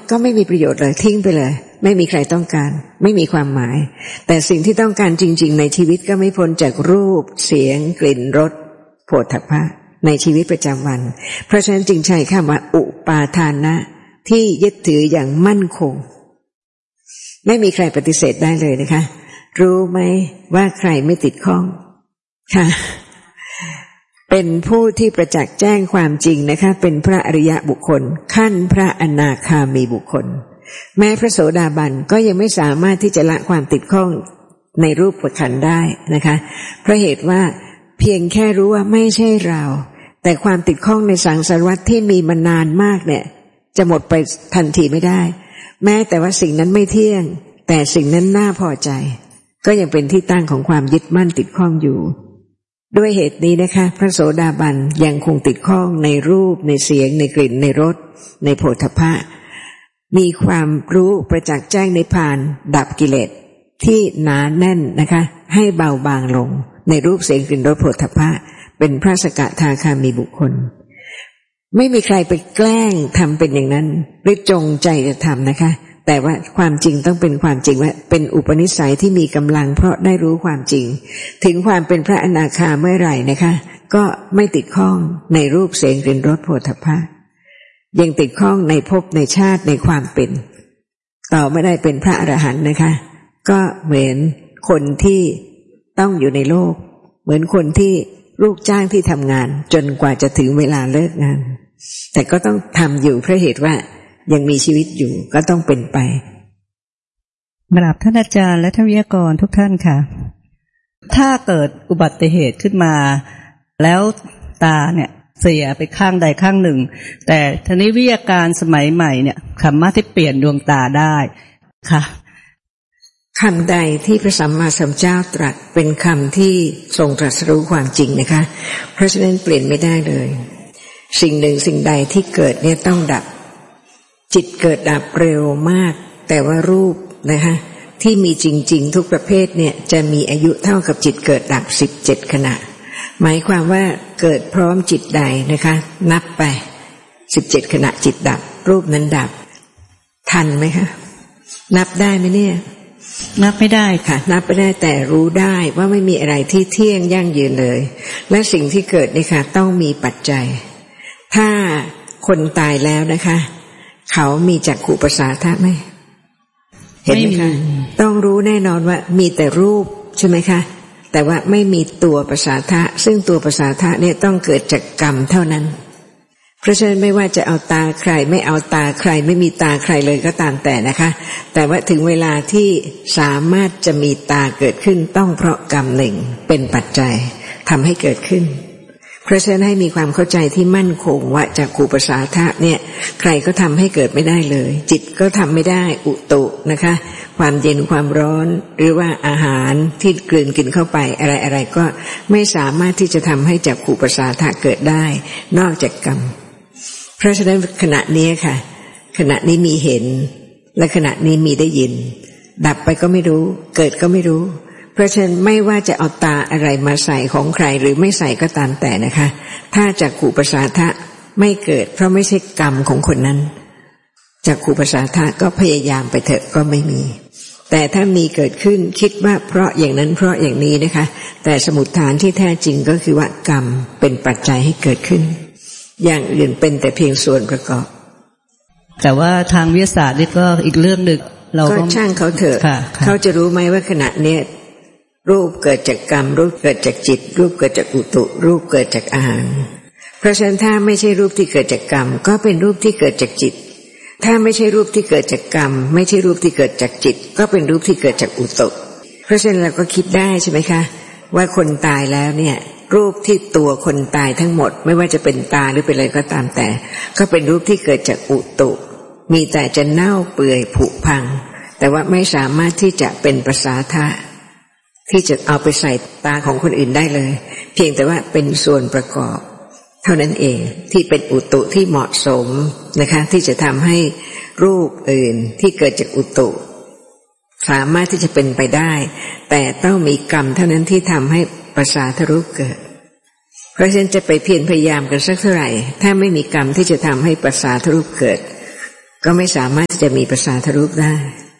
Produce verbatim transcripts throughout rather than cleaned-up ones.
ก็ไม่มีประโยชน์เลยทิ้งไปเลยไม่มีใครต้องการไม่มีความหมายแต่สิ่งที่ต้องการจริงๆในชีวิตก็ไม่พ้นจากรูปเสียงกลิ่นรสโผฏฐัพพะในชีวิตประจำวันเพราะฉะนั้นจึงใช้คำว่าอุปาทานะที่ยึดถืออย่างมั่นคงไม่มีใครปฏิเสธได้เลยนะคะรู้ไหมว่าใครไม่ติดข้องค่ะเป็นผู้ที่ประจักษ์แจ้งความจริงนะคะเป็นพระอริยะบุคคลขั้นพระอนาคามีบุคคลแม้พระโสดาบันก็ยังไม่สามารถที่จะละความติดข้องในรูปขันธ์ได้นะคะเพราะเหตุว่าเพียงแค่รู้ว่าไม่ใช่เราแต่ความติดข้องในสังสารวัฏที่มีมานานมากเนี่ยจะหมดไปทันทีไม่ได้แม้แต่ว่าสิ่งนั้นไม่เที่ยงแต่สิ่งนั้นน่าพอใจก็ยังเป็นที่ตั้งของความยึดมั่นติดข้องอยู่ด้วยเหตุนี้นะคะพระโสดาบันยังคงติดข้องในรูปในเสียงในกลิ่นในรสในโผฏฐัพพะมีความรู้ประจักษ์แจ้งนิพพานดับกิเลสที่หนาแน่นนะคะให้เบาบางลงในรูปเสียงกลิ่นรสโผฏฐัพพะเป็นพระสกทาคามีบุคคลไม่มีใครไปแกล้งทำเป็นอย่างนั้นหรือจงใจจะทำนะคะแต่ว่าความจริงต้องเป็นความจริงว่าเป็นอุปนิสัยที่มีกำลังเพราะได้รู้ความจริงถึงความเป็นพระอนาคาเมื่อไหร่นะคะก็ไม่ติดข้องในรูปเสียงกลิ่นรสโผฏฐัพพะยังติดข้องในภพในชาติในความเป็นต่อไม่ได้เป็นพระอรหันต์นะคะก็เหมือนคนที่ต้องอยู่ในโลกเหมือนคนที่ลูกจ้างที่ทำงานจนกว่าจะถึงเวลาเลิกงานแต่ก็ต้องทำอยู่เพราะเหตุว่ายังมีชีวิตอยู่ก็ต้องเป็นไปกราบท่านอาจารย์และท่านวิทยากรทุกท่านค่ะถ้าเกิดอุบัติเหตุขึ้นมาแล้วตาเนี่ยเสียไปข้างใดข้างหนึ่งแต่ทีนี้วิทยาการสมัยใหม่เนี่ยสามารถที่เปลี่ยนดวงตาได้ค่ะคำใดที่พระสัมมาสัมพุทธเจ้าตรัสเป็นคำที่ทรงตรัสรู้ความจริงนะคะเพราะฉะนั้นเปลี่ยนไม่ได้เลยสิ่งหนึ่งสิ่งใดที่เกิดเนี่ยต้องดับจิตเกิดดับเร็วมากแต่ว่ารูปนะคะที่มีจริงๆทุกประเภทเนี่ยจะมีอายุเท่ากับจิตเกิดดับสิบเจ็ดขณะหมายความว่าเกิดพร้อมจิตใดนะคะนับไปสิบเจ็ดขณะจิตดับรูปนั้นดับทันไหมคะนับได้ไหมเนี่ยนับไม่ได้ค่ะนับไม่ได้แต่รู้ได้ว่าไม่มีอะไรที่เที่ยงยั่งยืนเลยและสิ่งที่เกิดนี่ค่ะต้องมีปัจจัยถ้าคนตายแล้วนะคะเขามีจักขุประสาทะไหมเห็นไหมคะต้องรู้แน่นอนว่ามีแต่รูปใช่ไหมคะแต่ว่าไม่มีตัวประสาทะซึ่งตัวประสาทะเนี่ยต้องเกิดจากกรรมเท่านั้นเพราะฉะนั้นไม่ว่าจะเอาตาใครไม่เอาตาใครไม่มีตาใครเลยก็ตามแต่นะคะแต่ว่าถึงเวลาที่สามารถจะมีตาเกิดขึ้นต้องเพราะกรรมหนึ่งเป็นปัจจัยทำให้เกิดขึ้นเพราะฉะนั้นให้มีความเข้าใจที่มั่นคงว่าจักขุประสาทะเนี่ยใครก็ทำให้เกิดไม่ได้เลยจิตก็ทำไม่ได้อุตุนะคะความเย็นความร้อนหรือว่าอาหารที่กลืนกินเข้าไปอะไรๆก็ไม่สามารถที่จะทำให้จักขุประสาทะเกิดได้นอกจากกรรมเพราะฉะนั้นขณะนี้ค่ะขณะนี้มีเห็นและขณะนี้มีได้ยินดับไปก็ไม่รู้เกิดก็ไม่รู้เพราะฉะนั้นไม่ว่าจะเอาตาอะไรมาใส่ของใครหรือไม่ใส่ก็ตามแต่นะคะถ้าจักขุประสาทะไม่เกิดเพราะไม่ใช่กรรมของคนนั้นจักขุประสาทะก็พยายามไปเถอะก็ไม่มีแต่ถ้ามีเกิดขึ้นคิดว่าเพราะอย่างนั้นเพราะอย่างนี้นะคะแต่สมุฏฐานที่แท้จริงก็คือว่ากรรมเป็นปัจจัยให้เกิดขึ้นอย่างอื่นเป็นแต่เพียงส่วนประกอบแต่ว่าทางวิทยาศาสตร์นี่ก็อีกเรื่องหนึ่งเราก็ช่างเขาเถอะเขาจะรู้ไหมว่าขณะนี้รูปเกิดจากกรรมรูปเกิดจากจิตรูปเกิดจากอุตุรูปเกิดจากอาหารเพราะฉะนั้นถ้าไม่ใช่รูปที่เกิดจากกรรมก็เป็นรูปที่เกิดจากจิตถ้าไม่ใช่รูปที่เกิดจากกรรมไม่ใช่รูปที่เกิดจากจิตก็เป็นรูปที่เกิดจากอุตุเพราะฉะนั้นเราก็คิดได้ใช่ไหมคะว่าคนตายแล้วเนี่ยรูปที่ตัวคนตายทั้งหมดไม่ว่าจะเป็นตาหรือเป็นอะไรก็ตามแต่ก็เป็นรูปที่เกิดจากอุตุมีแต่จะเน่าเปื่อยผุพังแต่ว่าไม่สามารถที่จะเป็นประสาทะที่จะเอาไปใส่ตาของคนอื่นได้เลยเพียงแต่ว่าเป็นส่วนประกอบเท่านั้นเองที่เป็นอุตุที่เหมาะสมนะคะที่จะทำให้รูปอื่นที่เกิดจากอุตุสามารถที่จะเป็นไปได้แต่ต้องมีกรรมเท่านั้นที่ทำให้ประสาทรูปเกิดเพราะฉะนั้นจะไปเพียรพยายามกันสักเท่าไหร่ถ้าไม่มีกรรมที่จะทำให้ประสาทรูปเกิดก็ไม่สามารถที่จะมีประสาทรูปได้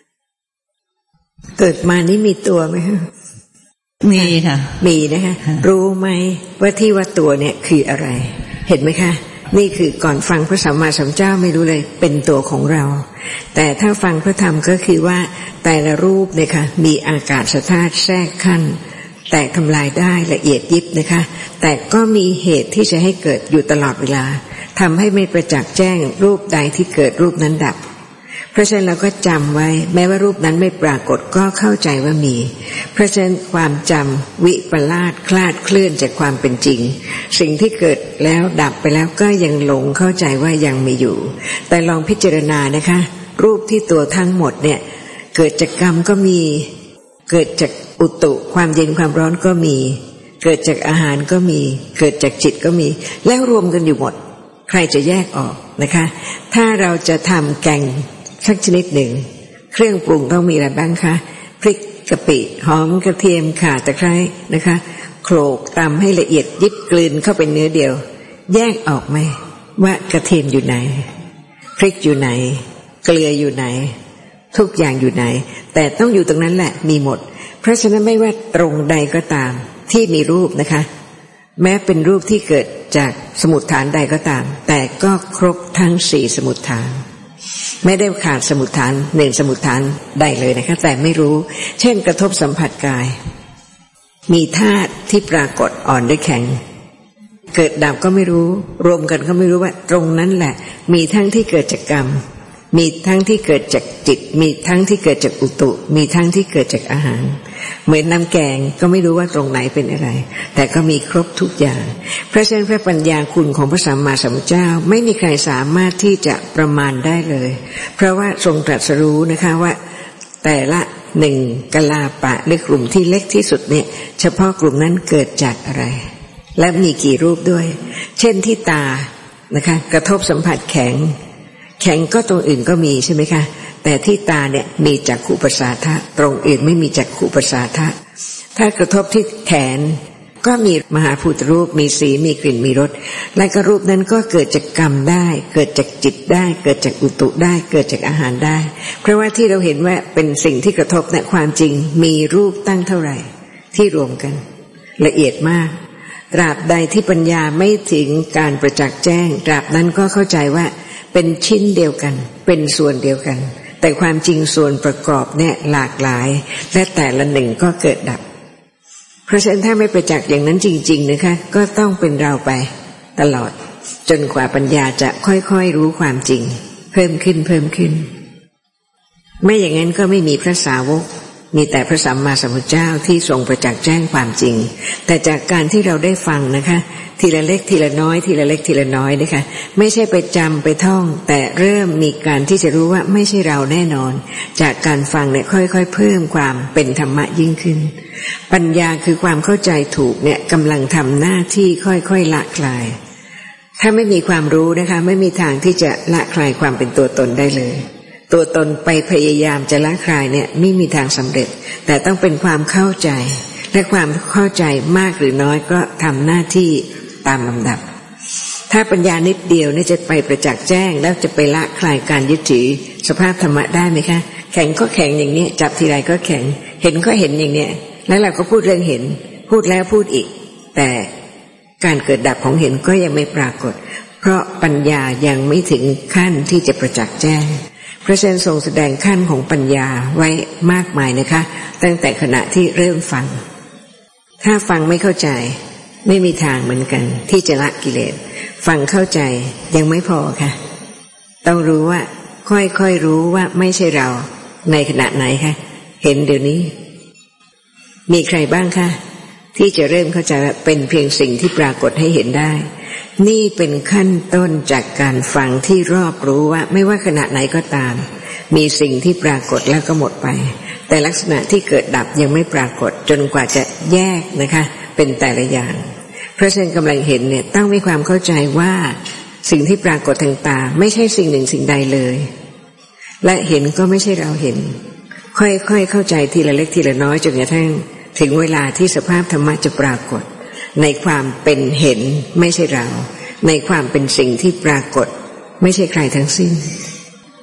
เกิดมานี่มีตัวไหมคะมีค่ะมีนะคะรู้ไหมว่าที่ว่าตัวเนี่ยคืออะไรเห็นไหมคะนี่คือก่อนฟังพระสัมมาสัมพุทธเจ้าไม่รู้เลยเป็นตัวของเราแต่ถ้าฟังพระธรรมก็คือว่าแต่ละรูปเนี่ยค่ะมีอากาศธาตุแทรกขั้นแตกทำลายได้ละเอียดยิบนะคะแต่ก็มีเหตุที่จะให้เกิดอยู่ตลอดเวลาทำให้ไม่ประจักษ์แจ้งรูปใดที่เกิดรูปนั้นดับเพราะฉะนั้นเราก็จำไว้แม้ว่ารูปนั้นไม่ปรากฏก็เข้าใจว่ามีเพราะฉะนั้นความจำวิปลาสคลาดเคลื่อนจากความเป็นจริงสิ่งที่เกิดแล้วดับไปแล้วก็ยังหลงเข้าใจว่ายังมีอยู่แต่ลองพิจารณานะคะรูปที่ตัวทั้งหมดเนี่ยเกิดจากกรรมก็มีเกิดจากอุตุความเย็นความร้อนก็มีเกิดจากอาหารก็มีเกิดจากจิตก็มีแล้วรวมกันอยู่หมดใครจะแยกออกนะคะถ้าเราจะทำแกงสักชนิดหนึ่งเครื่องปรุงต้องมีอะไรบ้างคะพริกกะปิหอมกระเทียมข่าตะไคร้นะคะโขลกตำให้ละเอียดยิบกลืนเข้าเป็นเนื้อเดียวแยกออกไหมว่ากระเทียมอยู่ไหนพริกอยู่ไหนเกลืออยู่ไหนทุกอย่างอยู่ไหนแต่ต้องอยู่ตรงนั้นแหละมีหมดเพราะฉะนั้นไม่ว่าตรงใดก็ตามที่มีรูปนะคะแม้เป็นรูปที่เกิดจากสมุฏฐานใดก็ตามแต่ก็ครบทั้งสี่สมุฏฐานไม่ได้ขาดสมุฏฐานหนึ่งสมุฏฐานใดเลยนะคะแต่ไม่รู้เช่นกระทบสัมผัสกายมีธาตุที่ปรากฏอ่อนด้วยแข็งเกิดดับก็ไม่รู้รวมกันก็ไม่รู้ว่าตรงนั้นแหละมีทั้งที่เกิดจากกรรมมีทั้งที่เกิดจากจิตมีทั้งที่เกิดจากอุตุมีทั้งที่เกิดจากอาหารเหมือนน้ำแกงก็ไม่รู้ว่าตรงไหนเป็นอะไรแต่ก็มีครบทุกอย่างเพราะฉะนั้นพระปัญญาคุณของพระสัมมาสัมพุทธเจ้าไม่มีใครสามารถที่จะประมาณได้เลยเพราะว่าทรงตรัสรู้นะคะว่าแต่ละหนึ่งกลาปะหรือกลุ่มที่เล็กที่สุดเนี่ยเฉพาะกลุ่มนั้นเกิดจากอะไรและมีกี่รูปด้วยเช่นที่ตานะคะกระทบสัมผัสแข็งแข็งก็ตรงอื่นก็มีใช่ไหมคะแต่ที่ตาเนี่ยมีจักขุประสาทะตรงอื่นไม่มีจักขุประสาทะถ้ากระทบที่แขนก็มีมหาภูตรูปมีสีมีกลิ่นมีรสและก็รูปนั้นก็เกิดจากกรรมได้เกิดจากจิตได้เกิดจากอุตุได้เกิดจากอาหารได้เพราะว่าที่เราเห็นว่าเป็นสิ่งที่กระทบเนี่ยความจริงมีรูปตั้งเท่าไหร่ที่รวมกันละเอียดมากตราบใดที่ปัญญาไม่ถึงการประจักษ์แจ้งตราบนั้นก็เข้าใจว่าเป็นชิ้นเดียวกันเป็นส่วนเดียวกันแต่ความจริงส่วนประกอบเนี่ยหลากหลายและแต่ละหนึ่งก็เกิดดับเพราะฉะนั้นถ้าไม่ประจักษ์อย่างนั้นจริงๆนะคะก็ต้องเป็นเราไปตลอดจนกว่าปัญญาจะค่อยๆรู้ความจริงเพิ่มขึ้นเพิ่มขึ้นไม่อย่างนั้นก็ไม่มีพระสาวกมีแต่พระสัมมาสัมพุทธเจ้าที่ทรงประจักษ์แจ้งความจริงแต่จากการที่เราได้ฟังนะคะทีละเล็กทีละน้อยทีละเล็กทีละน้อยนะคะไม่ใช่ไปจำไปท่องแต่เริ่มมีการที่จะรู้ว่าไม่ใช่เราแน่นอนจากการฟังเนี่ยค่อยๆเพิ่มความเป็นธรรมะยิ่งขึ้นปัญญาคือความเข้าใจถูกเนี่ยกำลังทำหน้าที่ค่อยๆละคลายถ้าไม่มีความรู้นะคะไม่มีทางที่จะละคลายความเป็นตัวตนได้เลยตัวตนไปพยายามจะละคลายเนี่ยไม่มีทางสำเร็จแต่ต้องเป็นความเข้าใจและความเข้าใจมากหรือน้อยก็ทำหน้าที่ตามลำดับถ้าปัญญานิดเดียวนี่จะไปประจักษ์แจ้งแล้วจะไปละคลายการยึดถือสภาพธรรมะได้ไหมคะแข็งก็แข็งอย่างนี้จับทีไรก็แข็งเห็นก็เห็นอย่างเนี้ยแล้วเราก็พูดเรื่องเห็นพูดแล้วพูดอีกแต่การเกิดดับของเห็นก็ยังไม่ปรากฏเพราะปัญญายังไม่ถึงขั้นที่จะประจักษ์แจ้งพระเจ้าทรงแสดงขั้นของปัญญาไว้มากมายนะคะตั้งแต่ขณะที่เริ่มฟังถ้าฟังไม่เข้าใจไม่มีทางเหมือนกันที่จะละกิเลสฟังเข้าใจยังไม่พอค่ะต้องรู้ว่าค่อยๆรู้ว่าไม่ใช่เราในขณะไหนคะเห็นเดี๋ยวนี้มีใครบ้างคะที่จะเริ่มเข้าใจว่าเป็นเพียงสิ่งที่ปรากฏให้เห็นได้นี่เป็นขั้นต้นจากการฟังที่รอบรู้ว่าไม่ว่าขณะไหนก็ตามมีสิ่งที่ปรากฏแล้วก็หมดไปแต่ลักษณะที่เกิดดับยังไม่ปรากฏจนกว่าจะแยกนะคะเป็นแต่ละอย่างเพราะฉะนั้นกำลังเห็นเนี่ยต้องมีความเข้าใจว่าสิ่งที่ปรากฏทางตาไม่ใช่สิ่งหนึ่งสิ่งใดเลยและเห็นก็ไม่ใช่เราเห็นค่อยๆเข้าใจทีละเล็กทีละน้อยจนกระทั่งถึงเวลาที่สภาพธรรมะจะปรากฏในความเป็นเห็นไม่ใช่เราในความเป็นสิ่งที่ปรากฏไม่ใช่ใครทั้งสิ้น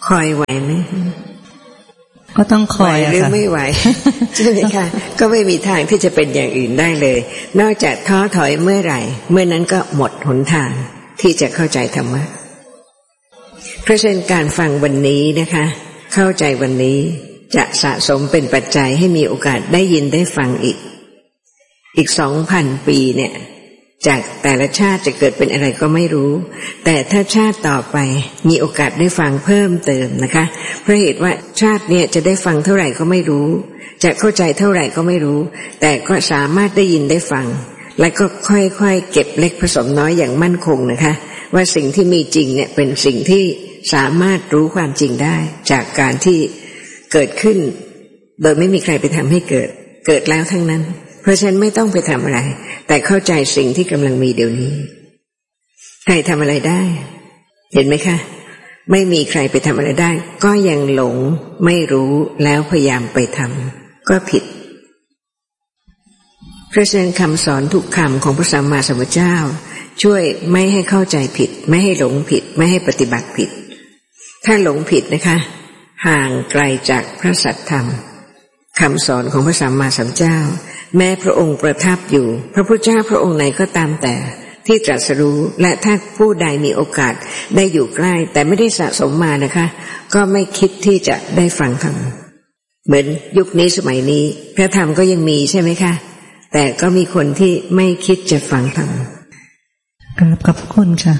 คอยไหวไหมก็ต้องคอยหรือไม่ไหวใช่ไหมคะก็ไม่มีทางที่จะเป็นอย่างอื่นได้เลยนอกจากท้อถอยเมื่อไหร่เมื่อนั้นก็หมดหนทางที่จะเข้าใจธรรมะเพราะฉะนั้นการฟังวันนี้นะคะเข้าใจวันนี้จะสะสมเป็นปัจจัยให้มีโอกาสได้ยินได้ฟังอีกอีกสองพันปีเนี่ยจากแต่ละชาติจะเกิดเป็นอะไรก็ไม่รู้แต่ถ้าชาติต่อไปมีโอกาสได้ฟังเพิ่มเติมนะคะเพราะเหตุว่าชาติเนี่ยจะได้ฟังเท่าไหร่ก็ไม่รู้จะเข้าใจเท่าไหร่ก็ไม่รู้แต่ก็สามารถได้ยินได้ฟังและก็ค่อยๆเก็บเล็กผสมน้อยอย่างมั่นคงนะคะว่าสิ่งที่มีจริงเนี่ยเป็นสิ่งที่สามารถรู้ความจริงได้จากการที่เกิดขึ้นโดยไม่มีใครไปทำให้เกิดเกิดแล้วทั้งนั้นเพราะฉะนั้นไม่ต้องไปทำอะไรแต่เข้าใจสิ่งที่กำลังมีเดี๋ยวนี้ใครทำอะไรได้เห็นไหมคะไม่มีใครไปทำอะไรได้ก็ยังหลงไม่รู้แล้วพยายามไปทำก็ผิดเพราะฉะนั้นคำสอนทุกคำของพระสัมมาสัมพุทธเจ้าช่วยไม่ให้เข้าใจผิดไม่ให้หลงผิดไม่ให้ปฏิบัติผิดถ้าหลงผิดนะคะห่างไกลจากพระสัทธรรมคำสอนของพระสัมมาสัมพุทธเจ้าแม้พระองค์ประทับอยู่พระพุทธเจ้าพระองค์ไหนก็ตามแต่ที่ตรัสรู้และถ้าผู้ใดมีโอกาสได้อยู่ใกล้แต่ไม่ได้สะสมมานะคะก็ไม่คิดที่จะได้ฟังธรรมเหมือนยุคนี้สมัยนี้พระธรรมก็ยังมีใช่ไหมคะแต่ก็มีคนที่ไม่คิดจะฟังธรรมกราบขอบคุณค่ะ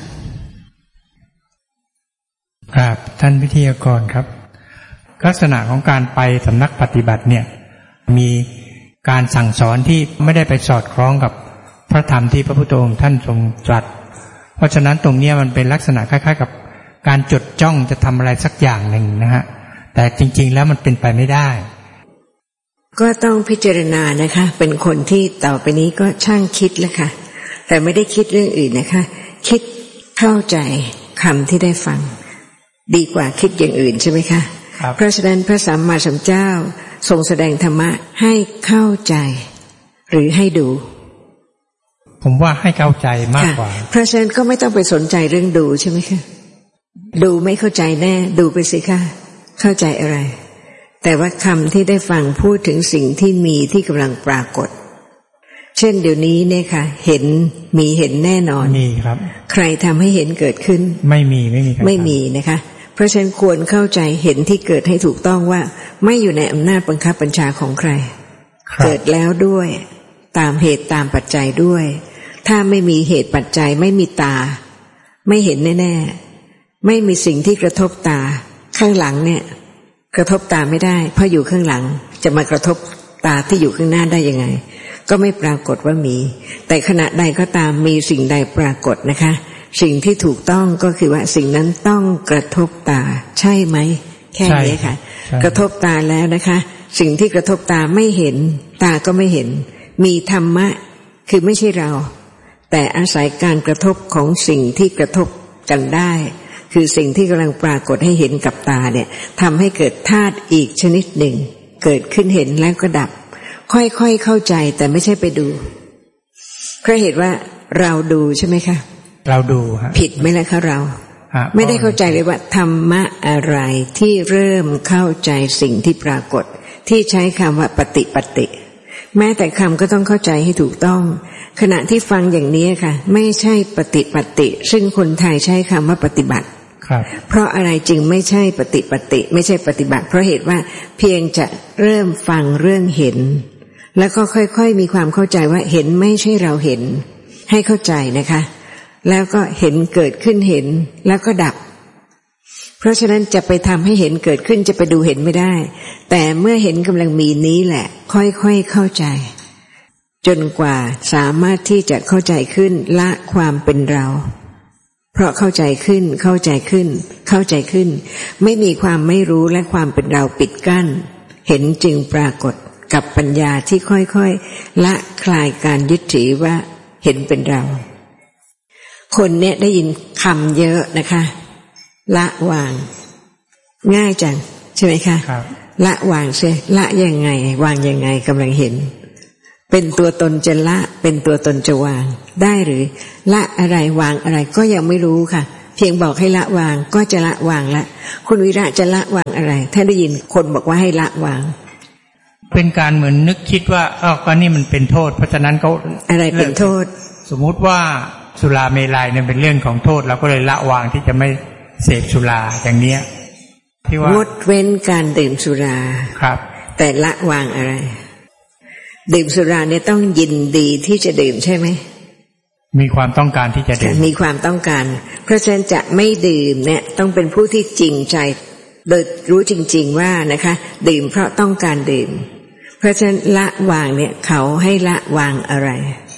ครับท่านวิทยากรครับลักษณะของการไปสำนักปฏิบัติเนี่ยมีการสั่งสอนที่ไม่ได้ไปสอดคล้องกับพระธรรมที่พระพุทธองค์ท่านทรงตรัสเพราะฉะนั้นตรงนี้มันเป็นลักษณะคล้ายๆกับการจดจ้องจะทำอะไรสักอย่างหนึ่งนะฮะแต่จริงๆแล้วมันเป็นไปไม่ได้ก็ต้องพิจารณานะคะเป็นคนที่ต่อไปนี้ก็ช่างคิดแล้วค่ะแต่ไม่ได้คิดเรื่องอื่นนะคะคิดเข้าใจคำที่ได้ฟังดีกว่าคิดอย่างอื่นใช่ไหมคะเพราะฉะนั้นพระสัมมาสัมพุทธเจ้าทรงแสดงธรรมะให้เข้าใจหรือให้ดูผมว่าให้เข้าใจมากกว่าเพราะฉะนั้นก็ไม่ต้องไปสนใจเรื่องดูใช่ไหมคะดูไม่เข้าใจแน่ดูไปสิคะเข้าใจอะไรแต่ว่าคำที่ได้ฟังพูดถึงสิ่งที่มีที่กำลังปรากฏเช่นเดี๋ยวนี้เนี่ยค่ะเห็นมีเห็นแน่นอนมีครับใครทำให้เห็นเกิดขึ้นไม่มีไม่มีไม่มีนะคะเพราะฉะนั้นควรเข้าใจเห็นที่เกิดให้ถูกต้องว่าไม่อยู่ในอำนาจบังคับบัญชาของใครเกิดแล้วด้วยตามเหตุตามปัจจัยด้วยถ้าไม่มีเหตุปัจจัยไม่มีตาไม่เห็นแน่ๆไม่มีสิ่งที่กระทบตาข้างหลังเนี่ยกระทบตาไม่ได้เพราะอยู่ข้างหลังจะมากระทบตาที่อยู่ข้างหน้าได้ยังไงก็ไม่ปรากฏว่ามีแต่ขณะใดก็ตามมีสิ่งใดปรากฏนะคะสิ่งที่ถูกต้องก็คือว่าสิ่งนั้นต้องกระทบตาใช่ไหมแค่นี้ค่ะกระทบตาแล้วนะคะสิ่งที่กระทบตาไม่เห็นตาก็ไม่เห็นมีธรรมะคือไม่ใช่เราแต่อาศัยการกระทบของสิ่งที่กระทบกันได้คือสิ่งที่กำลังปรากฏให้เห็นกับตาเนี่ยทำให้เกิดธาตุอีกชนิดหนึ่งเกิดขึ้นเห็นแล้วก็ดับค่อยๆเข้าใจแต่ไม่ใช่ไปดูเพราะเหตุว่าเราดูใช่ไหมคะเราดูฮะผิดไหมล่ะคะเราไม่ได้เข้าใจเลยว่าธรรมะอะไรที่เริ่มเข้าใจสิ่งที่ปรากฏที่ใช้คำว่าปฏิปฏิแม้แต่คำก็ต้องเข้าใจให้ถูกต้องขณะที่ฟังอย่างนี้ค่ะไม่ใช่ปฏิปฏิซึ่งคนไทยใช้คำว่าปฏิบัติเพราะอะไรจึงไม่ใช่ปฏิปฏิไม่ใช่ปฏิบัติเพราะเหตุว่าเพียงจะเริ่มฟังเรื่องเห็นแล้วก็ค่อยๆมีความเข้าใจว่าเห็นไม่ใช่เราเห็นให้เข้าใจนะคะแล้วก็เห็นเกิดขึ้นเห็นแล้วก็ดับเพราะฉะนั้นจะไปทำให้เห็นเกิดขึ้นจะไปดูเห็นไม่ได้แต่เมื่อเห็นกำลังมีนี้แหละค่อยๆเข้าใจจนกว่าสามารถที่จะเข้าใจขึ้นละความเป็นเราเพราะเข้าใจขึ้นเข้าใจขึ้นเข้าใจขึ้นไม่มีความไม่รู้และความเป็นเราปิดกั้นเห็นจึงปรากฏกับปัญญาที่ค่อยๆละคลายการยึดถือว่าเห็นเป็นเราคนเนี่ยได้ยินคำเยอะนะคะละวางง่ายจังใช่ไหมคะละวางใช่ละยังไงวางยังไงกำลังเห็นเป็นตัวตนจะละเป็นตัวตนจะวางได้หรือละอะไรวางอะไรก็ยังไม่รู้ค่ะพียงบอกให้ละวางก็จะละวางละคุณวิระจะละวางอะไรถ้าได้ยินคนบอกว่าให้ละวางเป็นการเหมือนนึกคิดว่าอ้าวก็นี่มันเป็นโทษเพราะฉะนั้นเขาอะไรเป็นโทษสมมุติว่าสุราเมลัยเนี่ยเป็นเรื่องของโทษเราก็เลยละวางที่จะไม่เสพสุราอย่างเนี้ยที่ว่างดเว้นการดื่มสุราครับแต่ละวางอะไรดื่มสุราเนี่ยต้องยินดีที่จะดื่มใช่ไหมมีความต้องการที่จะดื่มมีความต้องการเพราะฉะนั้นจะไม่ดื่มเนี่ยต้องเป็นผู้ที่จริงใจโดยรู้จริงๆว่านะคะดื่มเพราะต้องการดื่มเพราะฉะนั้นละวางเนี่ยเขาให้ละวางอะไร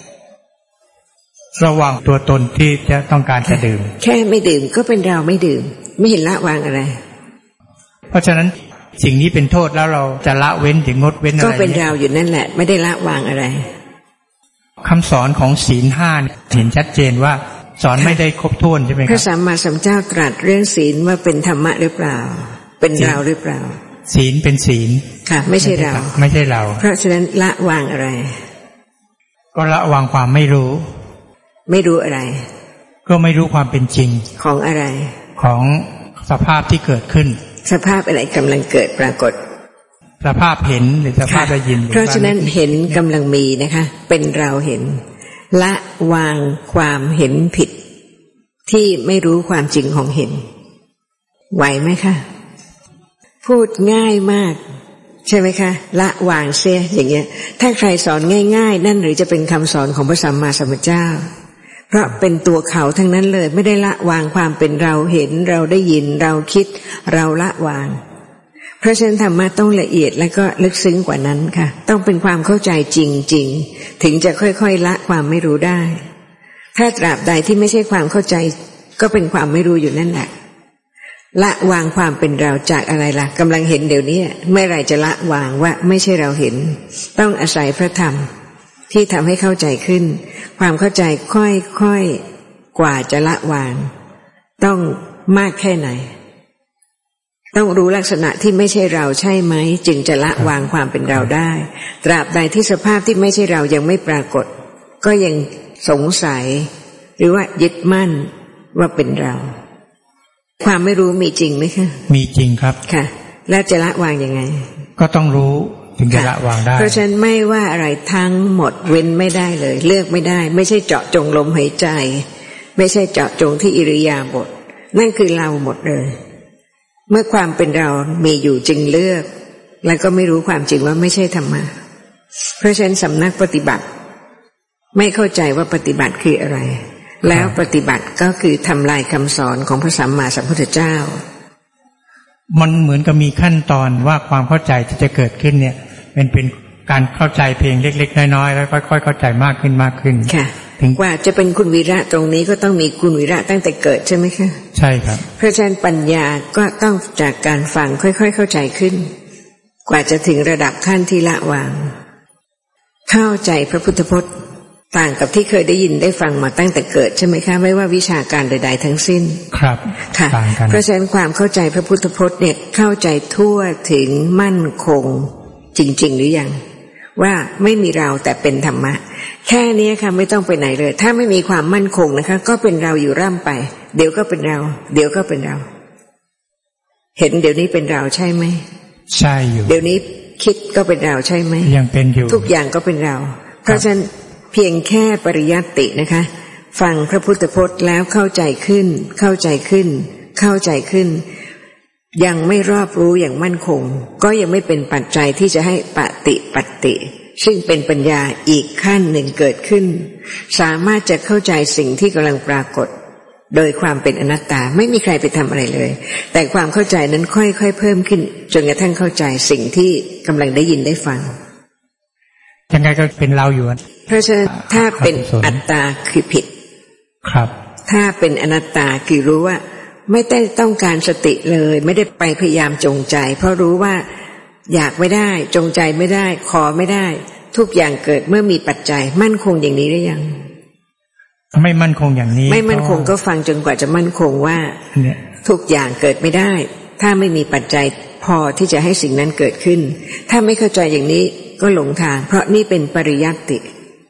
ระวังตัวตนที่จะต้องการจะดื่มแค่ไม่ดื่มก็เป็นเราไม่ดื่มไม่เห็นละวางอะไรเพราะฉะนั้นสิ่งนี้เป็นโทษแล้วเราจะละเว้นถึงงดเว้นอะไรก็เป็นเราอยู่นั่นแหละไม่ได้ละวางอะไรคำสอนของศีลห้าเห็นชัดเจนว่าสอนไม่ได้ครบถ้วนใช่ไหมครับพระสัมมาสัมพุทธเจ้าตรัสเรื่องศีลว่าเป็นธรรมะหรือเปล่าเป็นเราหรือเปล่าศีลเป็นศีลค่ะไม่ใช่เราไม่ใช่เราเพราะฉะนั้นละวางอะไรก็ละวางความไม่รู้ไม่รู้อะไรก็ไม่รู้ความเป็นจริงของอะไรของสภาพที่เกิดขึ้นสภาพอะไรกำลังเกิดปรากฏสภาพเห็นหรือสภาพได้ยินเพราะฉะนั้นเห็นกำลังมีนะคะเป็นเราเห็นละวางความเห็นผิดที่ไม่รู้ความจริงของเห็นไหวไหมคะพูดง่ายมากใช่ไหมคะละวางเสียอย่างเงี้ยถ้าใครสอนง่ายๆนั่นหรือจะเป็นคำสอนของพระสัมมาสัมพุทธเจ้าเพราะเป็นตัวเขาทั้งนั้นเลยไม่ได้ละวางความเป็นเราเห็นเราได้ยินเราคิดเราละวางเพราะฉะนั้นธรรมะต้องละเอียดและก็ลึกซึ้งกว่านั้นค่ะต้องเป็นความเข้าใจจริงๆถึงจะค่อยๆละความไม่รู้ได้ถ้าตราบใดที่ไม่ใช่ความเข้าใจก็เป็นความไม่รู้อยู่นั่นแหละละวางความเป็นเราจากอะไรล่ะกำลังเห็นเดี๋ยวนี้เมื่อไรจะละวางว่าไม่ใช่เราเห็นต้องอาศัยพระธรรมที่ทำให้เข้าใจขึ้นความเข้าใจค่อยๆกว่าจะละวางต้องมากแค่ไหนต้องรู้ลักษณะที่ไม่ใช่เราใช่ไหมจึงจะละวางความเป็นเราได้ตราบใดที่สภาพที่ไม่ใช่เรายังไม่ปรากฏก็ยังสงสัยหรือว่ายึดมั่นว่าเป็นเราความไม่รู้มีจริงไหมคะมีจริงครับค่ะแล้วจะละวางยังไงก็ต้องรู้ถึงจะละวางได้เพราะฉะนั้นไม่ว่าอะไรทั้งหมดเว้นไม่ได้เลยเลือกไม่ได้ไม่ใช่เจาะจงลมหายใจไม่ใช่เจาะจงที่อิริยาบถนั่นคือเราหมดเลยเมื่อความเป็นเรามีอยู่จึงเลือกแล้วก็ไม่รู้ความจริงว่าไม่ใช่ธรรมะเพราะฉะนั้นสำนักปฏิบัติไม่เข้าใจว่าปฏิบัติคืออะไรแล้วปฏิบัติก็คือทำลายคำสอนของพระสัมมาสัมพุทธเจ้ามันเหมือนกับมีขั้นตอนว่าความเข้าใจที่จะเกิดขึ้นเนี่ยเป็นเป็นการเข้าใจเพียงเล็กๆน้อยๆแล้วค่อยๆเข้าใจมากขึ้นมากขึ้นค่ะถึงกว่าจะเป็นคุณวีระตรงนี้ก็ต้องมีคุณวีระตั้งแต่เกิดใช่ไหมคะใช่ครับเพราะฉะนั้นปัญญาก็ต้องจากการฟังค่อยๆเข้าใจขึ้นกว่าจะถึงระดับขั้นที่ละวางเข้าใจพระพุทธพจน์ต่างกับที่เคยได้ยินได้ฟังมาตั้งแต่เกิดใช่ไหมคะไม่ว่าวิชาการใดๆทั้งสิ้นครับค่ะเพราะฉะนั้นความเข้าใจพระพุทธพจน์เนี่ยเข้าใจทั่วถึงมั่นคงจริงๆหรือยังว่าไม่มีเราแต่เป็นธรรมะแค่นี้ค่ะไม่ต้องไปไหนเลยถ้าไม่มีความมั่นคงนะคะก็เป็นเราอยู่ร่ำไปเดี๋ยวก็เป็นเราเดี๋ยวก็เป็นเราเห็นเดี๋ยวนี้เป็นเราใช่ไหมใช่อยู่เดี๋ยวนี้คิดก็เป็นเราใช่ไหมยังเป็นอยู่ทุกอย่างก็เป็นเราเพราะฉะนั้นเพียงแค่ปริยัตินะคะฟังพระพุทธพจน์แล้วเข้าใจขึ้นเข้าใจขึ้นเข้าใจขึ้นยังไม่รอบรู้อย่างมั่นคงก็ยังไม่เป็นปัจจัยที่จะให้ปฏิปัตติซึ่งเป็นปัญญาอีกขั้นหนึ่งเกิดขึ้นสามารถจะเข้าใจสิ่งที่กำลังปรากฏโดยความเป็นอนัตตาไม่มีใครไปทำอะไรเลยแต่ความเข้าใจนั้นค่อยๆเพิ่มขึ้นจนกระทั่งเข้าใจสิ่งที่กำลังได้ยินได้ฟังยังไงก็เป็นเราอยู่เพราะฉะนั้นถ้าเป็นอัตตาคือผิดครับถ้าเป็นอนัตตาคือรู้ว่าไม่ได้ต้องการสติเลยไม่ได้ไปพยายามจงใจเพราะรู้ว่าอยากไม่ได้จงใจไม่ได้ขอไม่ได้ทุกอย่างเกิดเมื่อมีปัจจัยมั่นคงอย่างนี้ได้ยังไม่มั่นคงอย่างนี้ไม่มั่นคงก็ฟังจนกว่าจะมั่นคงว่าทุกอย่างเกิดไม่ได้ถ้าไม่มีปัจจัยพอที่จะให้สิ่งนั้นเกิดขึ้นถ้าไม่เข้าใจอย่างนี้ก็หลงทางเพราะนี่เป็นปริยัติ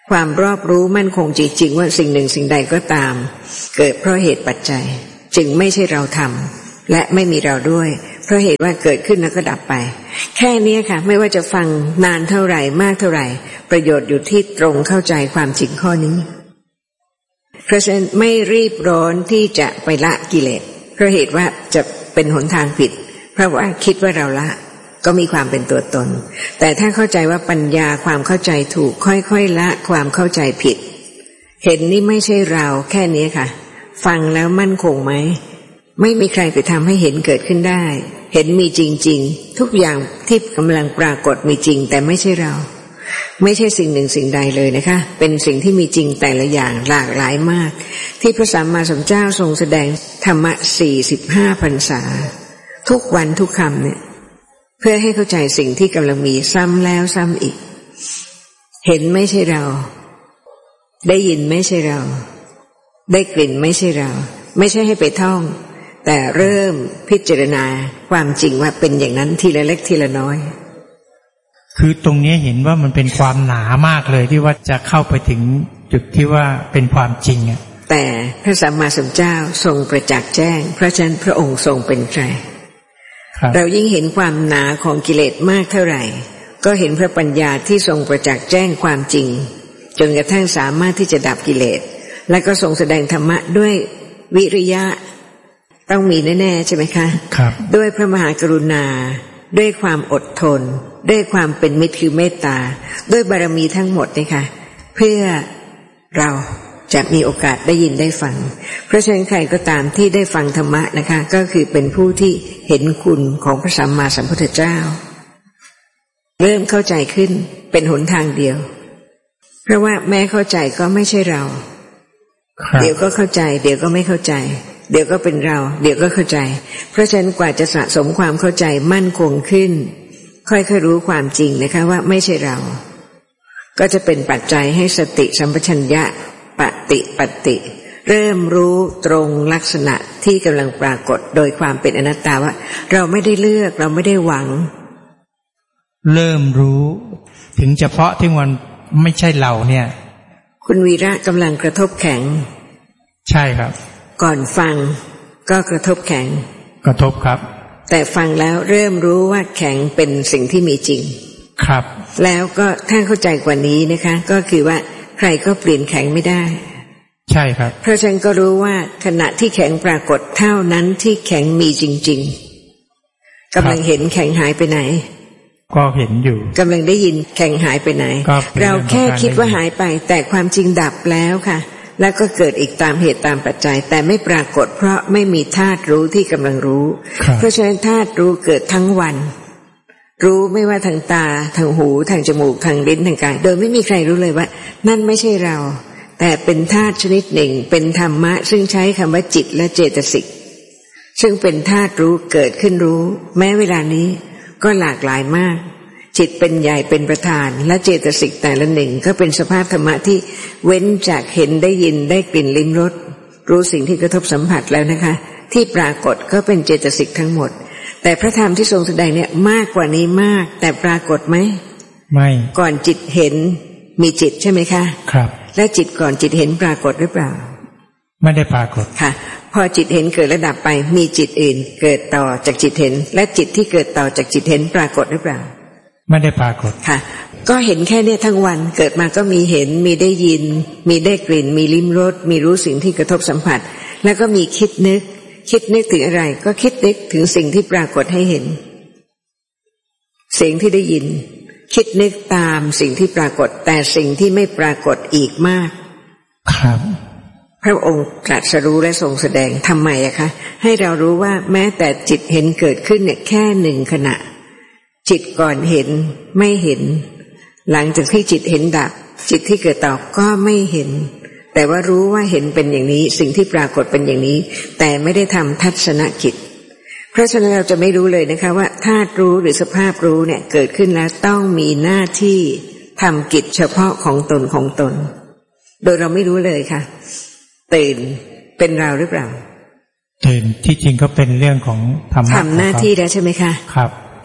ความรอบรู้มั่นคงจริงๆว่าสิ่งหนึ่งสิ่งใดก็ตามเกิดเพราะเหตุปัจจัยจึงไม่ใช่เราทำและไม่มีเราด้วยเพราะเหตุว่าเกิดขึ้นแล้วก็ดับไปแค่นี้ค่ะไม่ว่าจะฟังนานเท่าไหร่มากเท่าไหร่ประโยชน์อยู่ที่ตรงเข้าใจความจริงข้อนี้เพราะฉะนั้นไม่รีบร้อนที่จะไปละกิเลสเพราะเหตุว่าจะเป็นหนทางผิดเพราะว่าคิดว่าเราละก็มีความเป็นตัวตนแต่ถ้าเข้าใจว่าปัญญาความเข้าใจถูกค่อยๆละความเข้าใจผิดเห็นนี่ไม่ใช่เราแค่นี้ค่ะฟังแล้วมั่นคงไหมไม่มีใครไปทำให้เห็นเกิดขึ้นได้เห็นมีจริงๆทุกอย่างที่กำลังปรากฏมีจริงแต่ไม่ใช่เราไม่ใช่สิ่งหนึ่งสิ่งใดเลยนะคะเป็นสิ่งที่มีจริงแต่ละอย่างหลากหลายมากที่พระสัมมาสัมพุทธเจ้าทรงแสดงธรรมะสี่สิบห้าพรรษาทุกวันทุกคำเนี่ยเพื่อให้เข้าใจสิ่งที่กำลังมีซ้ำแล้วซ้ำอีกเห็นไม่ใช่เราได้ยินไม่ใช่เราได้กลิ่นไม่ใช่เราไม่ใช่ให้ไปท่องแต่เริ่มพิจารณาความจริงว่าเป็นอย่างนั้นทีละเล็กทีละน้อยคือตรงนี้เห็นว่ามันเป็นความหนามากเลยที่ว่าจะเข้าไปถึงจุดที่ว่าเป็นความจริงอ่ะแต่พระสัมมาสัมพุทธเจ้าทรงประจักษ์แจ้งเพราะฉะนั้นพระองค์ทรงเป็นใครเรายิ่งเห็นความหนาของกิเลสมากเท่าไหร่ก็เห็นพระปัญญาที่ทรงประจักษ์แจ้งความจริงจนกระทั่งสามารถที่จะดับกิเลสและก็ทรงแสดงธรรมะด้วยวิริยะต้องมีแน่ๆใช่ไหมคะครับด้วยพระมหากรุณาด้วยความอดทนด้วยความเป็นมิตรคือเมตตาด้วยบารมีทั้งหมดนี่ค่ะเพื่อเราจะมีโอกาสได้ยินได้ฟังเพราะฉะนั้นใครก็ตามที่ได้ฟังธรรมะนะคะก็คือเป็นผู้ที่เห็นคุณของพระสัมมาสัมพุทธเจ้าเริ่มเข้าใจขึ้นเป็นหนทางเดียวเพราะว่าแม้เข้าใจก็ไม่ใช่เราเดี๋ยวก็เข้าใจเดี๋ยวก็ไม่เข้าใจเดี๋ยวก็เป็นเราเดี๋ยวก็เข้าใจเพราะฉะนั้นกว่าจะสะสมความเข้าใจมั่นคงขึ้นค่อยๆรู้ความจริงนะคะว่าไม่ใช่เราก็จะเป็นปัจจัยให้สติสัมปชัญญะปฏิปัตติเริ่มรู้ตรงลักษณะที่กำลังปรากฏโดยความเป็นอนัตตาว่าเราไม่ได้เลือกเราไม่ได้หวังเริ่มรู้ถึงเฉพาะที่มันไม่ใช่เราเนี่ยคุณวีระกำลังกระทบแข็งใช่ครับก่อนฟังก็กระทบแข็งกระทบครับแต่ฟังแล้วเริ่มรู้ว่าแข็งเป็นสิ่งที่มีจริงครับแล้วก็ถ้าเข้าใจกว่านี้นะคะก็คือว่าใครก็เปลี่ยนแข็งไม่ได้ใช่ครับเพราะฉะนั้นก็รู้ว่าขณะที่แข็งปรากฏเท่านั้นที่แข็งมีจริงๆกำลังเห็นแข็งหายไปไหนก็เห็นอยู่กำลังได้ยินแข็งหายไปไหนเราแค่คิดว่าหายไปแต่ความจริงดับแล้วค่ะแล้วก็เกิดอีกตามเหตุตามปัจจัยแต่ไม่ปรากฏเพราะไม่มีธาตุรู้ที่กำลังรู้เพราะฉะนั้นธาตุรู้เกิดทั้งวันรู้ไม่ว่าทางตาทางหูทางจมูกทางลิ้นทางกายโดยไม่มีใครรู้เลยว่านั่นไม่ใช่เราแต่เป็นธาตุชนิดหนึ่งเป็นธรรมะซึ่งใช้คำว่าจิตและเจตสิกซึ่งเป็นธาตุรู้เกิดขึ้นรู้แม้เวลานี้ก็หลากหลายมากจิตเป็นใหญ่เป็นประธานและเจตสิกแต่ละหนึ่งก็เป็นสภาพธรรมะที่เว้นจากเห็นได้ยินได้กลิ่นลิ้มรสรู้สิ่งที่กระทบสัมผัสแล้วนะคะที่ปรากฏก็เป็นเจตสิกทั้งหมดแต่พระธรรมที่ทรงแสดงเนี่ยมากกว่านี้มากแต่ปรากฏไหมไม่ก่อนจิตเห็นมีจิตใช่ไหมคะครับและจิตก่อนจิตเห็นปรากฏหรือเปล่าไม่ได้ปรากฏค่ะพอจิตเห็นเกิดระดับไปมีจิตอื่นเกิดต่อจากจิตเห็นและจิตที่เกิดต่อจากจิตเห็นปรากฏหรือเปล่าไม่ได้ปรากฏค่ะก็เห็นแค่นี้ทั้งวันเกิดมาก็มีเห็นมีได้ยินมีได้กลิ่นมีลิ้มรสมีรู้สิ่งที่กระทบสัมผัสแล้วก็มีคิดนึกคิดนึกถึงอะไรก็คิดนึกถึงสิ่งที่ปรากฏให้เห็นเสียงที่ได้ยินคิดนึกตามสิ่งที่ปรากฏแต่สิ่งที่ไม่ปรากฏอีกมากครับพระองค์ตรัสรู้และทรงแสดงทำไมอะคะให้เรารู้ว่าแม้แต่จิตเห็นเกิดขึ้นเนี่ยแค่หนึ่งขณะจิตก่อนเห็นไม่เห็นหลังจากที่จิตเห็นดับจิตที่เกิดต่อก็ไม่เห็นแต่ว่ารู้ว่าเห็นเป็นอย่างนี้สิ่งที่ปรากฏเป็นอย่างนี้แต่ไม่ได้ทำทัศนกิจเพราะฉะนั้นเราจะไม่รู้เลยนะคะว่าธาตุรู้หรือสภาพรู้เนี่ยเกิดขึ้นแล้วต้องมีหน้าที่ทำกิจเฉพาะของตนของตนโดยเราไม่รู้เลยค่ะตื่นเป็นเราหรือเปล่าตื่นที่จริงก็เป็นเรื่องของธรรมะทำหน้าที่แล้วใช่ไหมคะครับ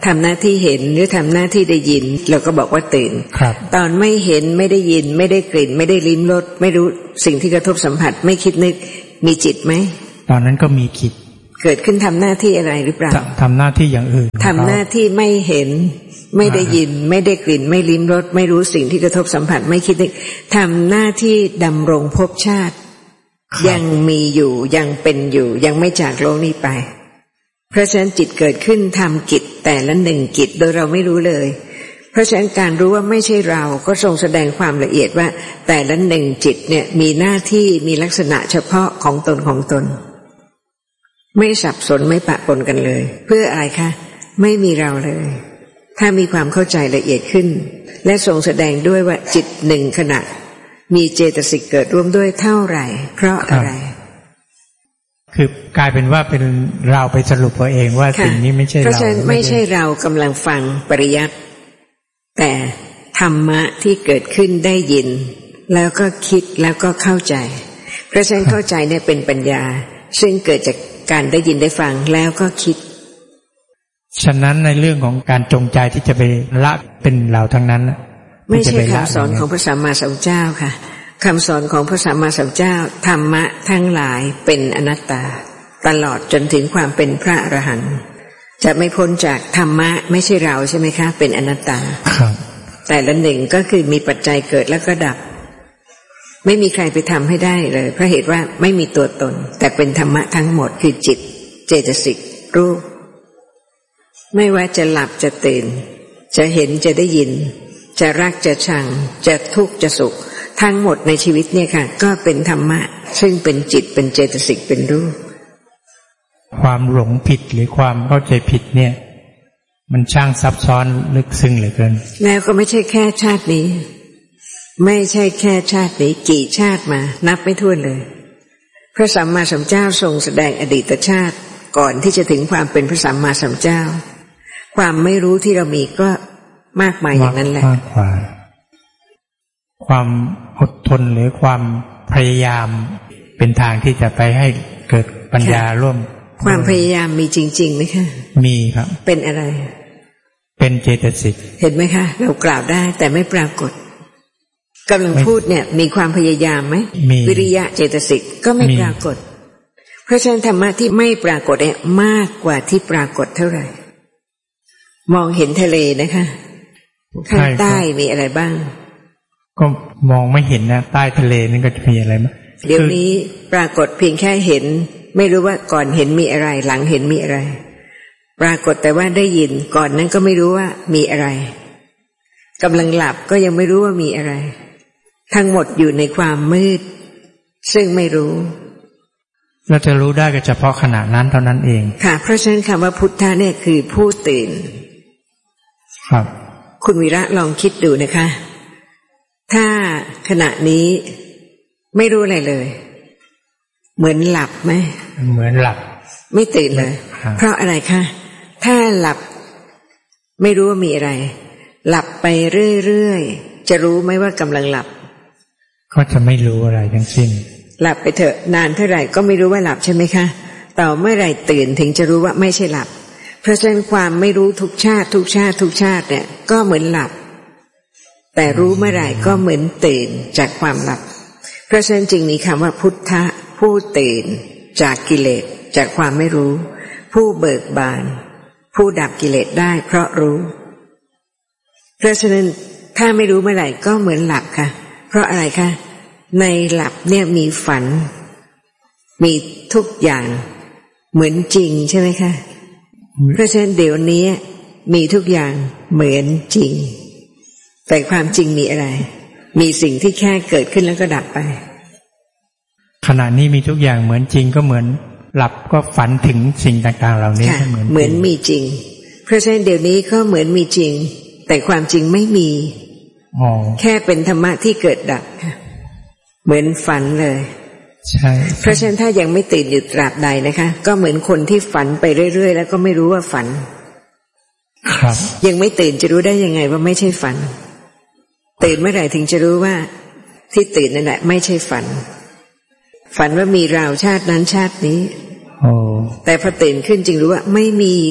ทำหน้าที่เห็นหรือทำหน้าที่ได้ยินเราก็บอกว่าตื่นตอนไม่เห็นไม่ได้ยินไม่ได้กลิ่นไม่ได้ลิ้มรสไม่รู้สิ่งที่กระทบสัมผัสไม่คิดนึกมีจิตไหมตอนนั้นก็มีคิดเกิดขึ้นทำหน้าที่อะไรหรือเปล่าทำหน้าที่อย่างอื่นทำหน้าที่ไม่เห็นไม่ได้ยินไม่ได้กลิ่นไม่ลิ้มรสไม่รู้สิ่งที่กระทบสัมผัสไม่คิดนึกทำหน้าที่ดำรงภพชาติยังมีอยู่ยังเป็นอยู่ยังไม่จากโลกนี้ไปเพราะฉะนั้นจิตเกิดขึ้นทำกิจแต่ละหนึ่งกิจโดยเราไม่รู้เลยเพราะฉะนั้นการรู้ว่าไม่ใช่เราก็ทรงแสดงความละเอียดว่าแต่ละหนึ่งจิตเนี่ยมีหน้าที่มีลักษณะเฉพาะของตนของตนไม่สับสนไม่ปะปนกันเลยเพื่ออะไรคะไม่มีเราเลยถ้ามีความเข้าใจละเอียดขึ้นและทรงแสดงด้วยว่าจิตหนึ่งขณะมีเจตสิกเกิดร่วมด้วยเท่าไหร่เพราะอะไรคือกลายเป็นว่าเป็นเราไปสรุปเอาเองว่าสิ่งนี้ไม่ใช่เราเพราะฉะนั้นไม่ใช่เรากำลังฟังปริยัติแต่ธรรมะที่เกิดขึ้นได้ยินแล้วก็คิดแล้วก็เข้าใจเพราะฉะนั้นเข้าใจเนี่ยเป็นปัญญาซึ่งเกิดจากการได้ยินได้ฟังแล้วก็คิดฉะนั้นในเรื่องของการจงใจที่จะไปละเป็นเราทั้งนั้นไม่ใช่คำสอนของพระสัมมาสัมพุทธเจ้าค่ะคำสอนของพระสัมมาสัมพุทธเจ้าธรรมะทั้งหลายเป็นอนัตตาตลอดจนถึงความเป็นพระอรหันต์จะไม่พ้นจากธรรมะไม่ใช่เราใช่ไหมคะเป็นอนัตตาครับแต่ละหนึ่งก็คือมีปัจจัยเกิดแล้วก็ดับไม่มีใครไปทำให้ได้เลยเพราะเหตุว่าไม่มีตัวตนแต่เป็นธรรมะทั้งหมดคือจิตเจตสิกรูปไม่ว่าจะหลับจะตื่นจะเห็นจะได้ยินจะรักจะชังจะทุกข์จะสุขทั้งหมดในชีวิตเนี่ยค่ะก็เป็นธรรมะซึ่งเป็นจิตเป็นเจตสิกเป็นรูปความหลงผิดหรือความเข้าใจผิดเนี่ยมันช่างซับซ้อนลึกซึ้งเหลือเกินแล้วก็ไม่ใช่แค่ชาตินี้ไม่ใช่แค่ชาตินี้กี่ชาติมานับไม่ถ้วนเลยพระสัมมาสัมพุทธเจ้าทรงแสดงอดีตชาติก่อนที่จะถึงความเป็นพระสัมมาสัมพุทธเจ้าความไม่รู้ที่เรามีก็มากมายอย่างนั้นแหละมากกว่าความอดทนหรือความพยายามเป็นทางที่จะไปให้เกิดปัญญาร่วมความพยายามมีจริงๆไหมคะมีครับเป็นอะไรเป็นเจตสิกเห็นไหมคะเรากล่าวได้แต่ไม่ปรากฏกำลังพูดเนี่ยมีความพยายามไหมวิริยะเจตสิกก็ไม่ปรากฏเพราะฉะนั้นธรรมะที่ไม่ปรากฏเนี่ยมากกว่าที่ปรากฏเท่าไหร่มองเห็นทะเลนะคะข้างใต้มีอะไรบ้างก็มองไม่เห็นนะใต้ทะเลนั่นก็จะมีอะไรมั้ยเดี๋ยวนี้ปรากฏเพียงแค่เห็นไม่รู้ว่าก่อนเห็นมีอะไรหลังเห็นมีอะไรปรากฏแต่ว่าได้ยินก่อนนั้นก็ไม่รู้ว่ามีอะไรกำลังหลับก็ยังไม่รู้ว่ามีอะไรทั้งหมดอยู่ในความมืดซึ่งไม่รู้เราจะรู้ได้ก็เฉพาะขณะนั้นเท่านั้นเองค่ะเพราะฉะนั้นคำว่าพุทธะเนี่ยคือผู้ตื่นครับคุณวีระลองคิดดูนะคะถ้าขณะนี้ไม่รู้อะไรเลยเหมือนหลับไหมเหมือนหลับไม่ตื่นเลยเพราะอะไรคะถ้าหลับไม่รู้ว่ามีอะไรหลับไปเรื่อยๆจะรู้ไหมว่ากำลังหลับก็จะไม่รู้อะไรทั้งสิ้นหลับไปเถอะนานเท่าไหร่ก็ไม่รู้ว่าหลับใช่ไหมคะต่อเมื่อไหร่ตื่นถึงจะรู้ว่าไม่ใช่หลับเพราะฉะนั้นความไม่รู้ทุกชาติทุกชาติทุกชาติเนี่ยก็เหมือนหลับแต่รู้เมื่อไหร่ก็เหมือนตื่นจากความหลับเพราะฉะนั้นจึงมีคำว่าพุทธะผู้ตื่นจากกิเลสจากความไม่รู้ผู้เบิกบานผู้ดับกิเลสได้เพราะรู้เพราะฉะนั้นถ้าไม่รู้เมื่อไหร่ก็เหมือนหลับค่ะเพราะอะไรคะในหลับเนี่ยมีฝันมีทุกอย่างเหมือนจริงใช่ไหมคะเพราะฉะนั้นเดี๋ยวนี้มีทุกอย่างเหมือนจริงแต่ความจริงมีอะไรมีสิ่งที่แค่เกิดขึ้นแล้วก็ดับไปขณะนี้มีทุกอย่างเหมือนจริงก็เหมือนหลับก็ฝันถึงสิ่งต่างๆเหล่านี้เหมือนเหมือนมีจริงเพราะฉะนั้นเดี๋ยวนี้ก็เหมือนมีจริงแต่ความจริงไม่มีแค่เป็นธรรมะที่เกิดดับค่ะเหมือนฝันเลยใช่เพราะฉะนั้นถ้ายังไม่ตื่นอยู่ตราบใดนะคะก็เหมือนคนที่ฝันไปเรื่อยๆแล้วก็ไม่รู้ว่าฝันครับยังไม่ตื่นจะรู้ได้ยังไงว่าไม่ใช่ฝันตื่นเมื่อไหร่ถึงจะรู้ว่าที่ตื่นนั่นแหละไม่ใช่ฝันฝันว่ามีเราชาตินั้นชาตินี้โอ้แต่พอตื่นขึ้นจึงรู้ว่าไม่มีค่ะ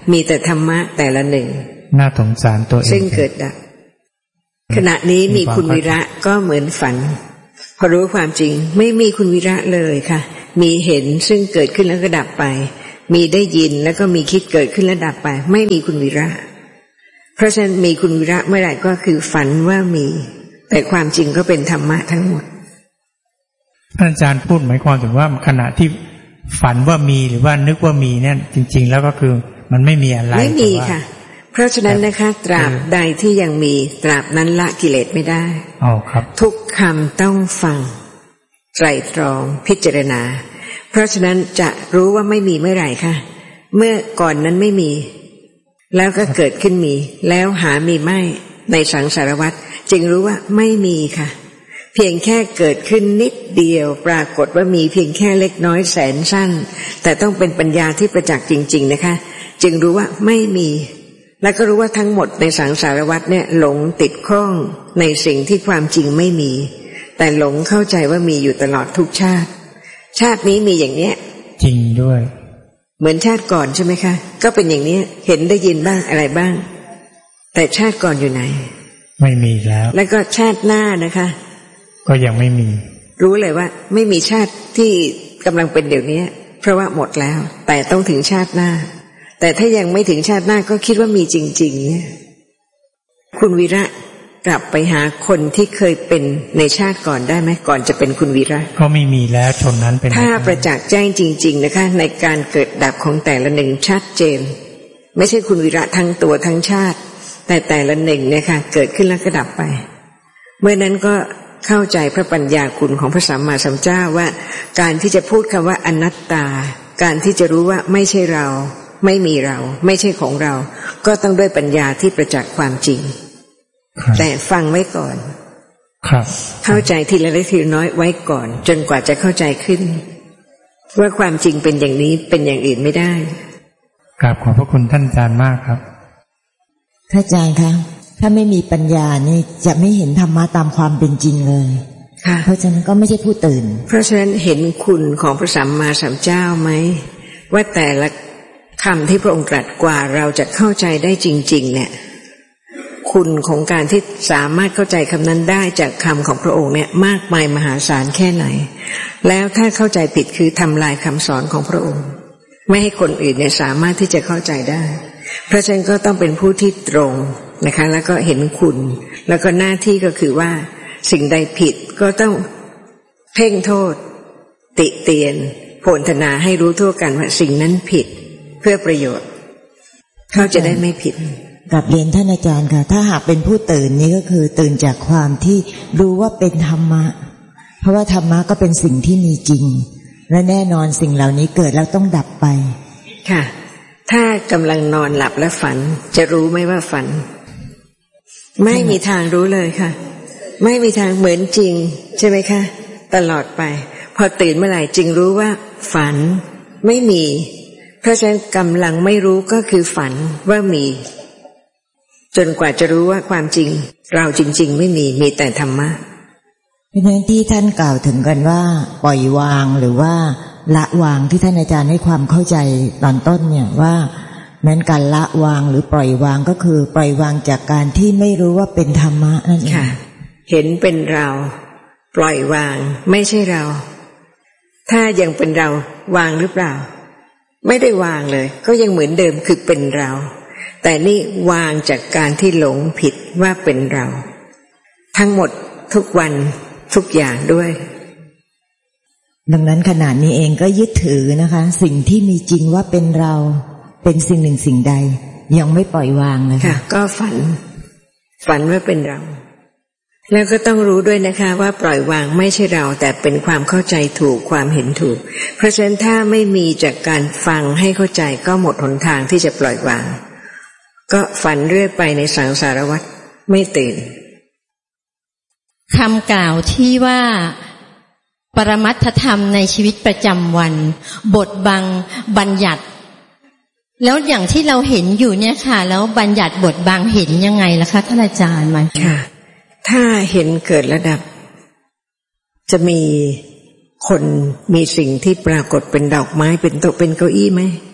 มีแต่ธรรมะแต่ละหนึ่งน่าสงสารตัวเองซึ่งเกิดดับขณะนี้มีคุณวิระก็เหมือนฝันพอรู้ความจริงไม่มีคุณวิระเลยค่ะมีเห็นซึ่งเกิดขึ้นแล้วก็ดับไปมีได้ยินแล้วก็มีคิดเกิดขึ้นแล้วดับไปไม่มีคุณวิระเพราะฉะนั้นมีคุณวิระเมื่อไหร่ก็คือฝันว่ามีแต่ความจริงก็เป็นธรรมะทั้งหมดอาจารย์พูดหมายความถึงว่าขณะที่ฝันว่ามีหรือว่านึกว่ามีเนี่ยจริงๆแล้วก็คือมันไม่มีอะไรไม่มีค่ะเพราะฉะนั้นนะคะตราบใดที่ยังมีตราบนั้นละกิเลสไม่ได้อ๋อครับทุกคำต้องฟังไตรตรองพิจารณาเพราะฉะนั้นจะรู้ว่าไม่มีเมื่อไหร่ค่ะเมื่อก่อนนั้นไม่มีแล้วก็เกิดขึ้นมีแล้วหามีไม่ในสังสารวัฏจึงรู้ว่าไม่มีค่ะเพียงแค่เกิดขึ้นนิดเดียวปรากฏว่ามีเพียงแค่เล็กน้อยแสนสั้นแต่ต้องเป็นปัญญาที่ประจักษ์จริงๆนะคะจึงรู้ว่าไม่มีแล้วก็รู้ว่าทั้งหมดในสังสารวัฏเนี่ยหลงติดข้องในสิ่งที่ความจริงไม่มีแต่หลงเข้าใจว่ามีอยู่ตลอดทุกชาติชาตินี้มีอย่างเนี้ยจริงด้วยเหมือนชาติก่อนใช่ไหมคะก็เป็นอย่างนี้เห็นได้ยินบ้างอะไรบ้างแต่ชาติก่อนอยู่ไหนไม่มีแล้วแล้วก็ชาติหน้านะคะก็ยังไม่มีรู้เลยว่าไม่มีชาติที่กำลังเป็นเดี๋ยวนี้เพราะว่าหมดแล้วแต่ต้องถึงชาติหน้าแต่ถ้ายังไม่ถึงชาติหน้าก็คิดว่ามีจริงๆเนี่ยคุณวีระกลับไปหาคนที่เคยเป็นในชาติก่อนได้ไหมก่อนจะเป็นคุณวีระก็ไม่มีแล้วชนนั้นเป็นถ้าประจักษ์แจ้งจริงๆนะคะในการเกิดดับของแต่ละหนึ่งชัดเจนไม่ใช่คุณวีระทั้งตัวทั้งชาติแต่แต่ละหนึ่งเนี่ยค่ะเกิดขึ้นแล้วก็ดับไปเมื่อนั้นก็เข้าใจพระปัญญาคุณของพระสัมมาสัมพุทธเจ้าว่าการที่จะพูดคำว่าอนัตตาการที่จะรู้ว่าไม่ใช่เราไม่มีเราไม่ใช่ของเราก็ต้องด้วยปัญญาที่ประจักษ์ความจริงแต่ฟังไว้ก่อนครับเข้าใจทีละเล็กทีละน้อยไว้ก่อนจนกว่าจะเข้าใจขึ้นว่าความจริงเป็นอย่างนี้เป็นอย่างอื่นไม่ได้กราบขอบพระคุณท่านอาจารย์มากครับท่านอาจารย์คะถ้าไม่มีปัญญานี่จะไม่เห็นธรรมะตามความเป็นจริงเลยเพราะฉะนั้นก็ไม่ใช่ผู้ตื่นเพราะฉะนั้นเห็นคุณของพระสัมมาสัมพุทธเจ้าไหมว่าแต่ละคำที่พระองค์ตรัสกว่าเราจะเข้าใจได้จริงๆเนี่ยคุณของการที่สามารถเข้าใจคำนั้นได้จากคำของพระองค์เนี่ยมากมายมหาศาลแค่ไหนแล้วถ้าเข้าใจผิดคือทำลายคำสอนของพระองค์ไม่ให้คนอื่นเนี่ยสามารถที่จะเข้าใจได้เพราะฉะนั้นก็ต้องเป็นผู้ที่ตรงนะคะแล้วก็เห็นคุณแล้วก็หน้าที่ก็คือว่าสิ่งใดผิดก็ต้องเพ่งโทษติเตียนโพลธนาให้รู้ทั่วกันว่าสิ่งนั้นผิดเพื่อประโยชน์เขาจะได้ไม่ผิดกับเรียนท่านอาจารย์ค่ะถ้าหากเป็นผู้ตื่นนี่ก็คือตื่นจากความที่รู้ว่าเป็นธรรมะเพราะว่าธรรมะก็เป็นสิ่งที่มีจริงและแน่นอนสิ่งเหล่านี้เกิดแล้วต้องดับไปค่ะถ้ากำลังนอนหลับและฝันจะรู้ไหมว่าฝันไม่มีทางรู้เลยค่ะไม่มีทางเหมือนจริงใช่ไหมคะตลอดไปพอตื่นเมื่อไหร่จึงรู้ว่าฝันไม่มีเพราะฉะนั้นกำลังไม่รู้ก็คือฝันว่ามีจนกว่าจะรู้ว่าความจริงเราจริงๆไม่มีมีแต่ธรรมะเพราะฉะนั้นที่ท่านกล่าวถึงกันว่าปล่อยวางหรือว่าละวางที่ท่านอาจารย์ให้ความเข้าใจตอนต้นเนี่ยว่านั้นการละวางหรือปล่อยวางก็คือปล่อยวางจากการที่ไม่รู้ว่าเป็นธรรมะนั่นเองค่ะเห็นเป็นเราปล่อยวางไม่ใช่เราถ้ายังเป็นเราวางหรือเปล่าไม่ได้วางเลยก็ยังเหมือนเดิมคือเป็นเราแต่นี่วางจากการที่หลงผิดว่าเป็นเราทั้งหมดทุกวันทุกอย่างด้วยดังนั้นขณะนี้เองก็ยึดถือนะคะสิ่งที่มีจริงว่าเป็นเราเป็นสิ่งหนึ่งสิ่งใดยังไม่ปล่อยวางเลยค่ะก็ฝันฝันว่าเป็นเราแล้วก็ต้องรู้ด้วยนะคะว่าปล่อยวางไม่ใช่เราแต่เป็นความเข้าใจถูกความเห็นถูกเพราะฉะนั้นถ้าไม่มีจากการฟังให้เข้าใจก็หมดหนทางที่จะปล่อยวางก็ฝันเรื่อยไปในสังสารวัฏไม่ตื่นคำกล่าวที่ว่าปรมัตถธรรมในชีวิตประจำวันบทบังบัญญัติแล้วอย่างที่เราเห็นอยู่เนี่ยค่ะแล้วบัญญัติบทบังเห็นยังไงล่ะคะท่านอาจารย์มันค่ะถ้าเห็นเกิดระดับจะมีคนมีสิ่งที่ปรากฏเป็นดอกไม้เป็นโต๊ะเป็นเก้าอี้ไหม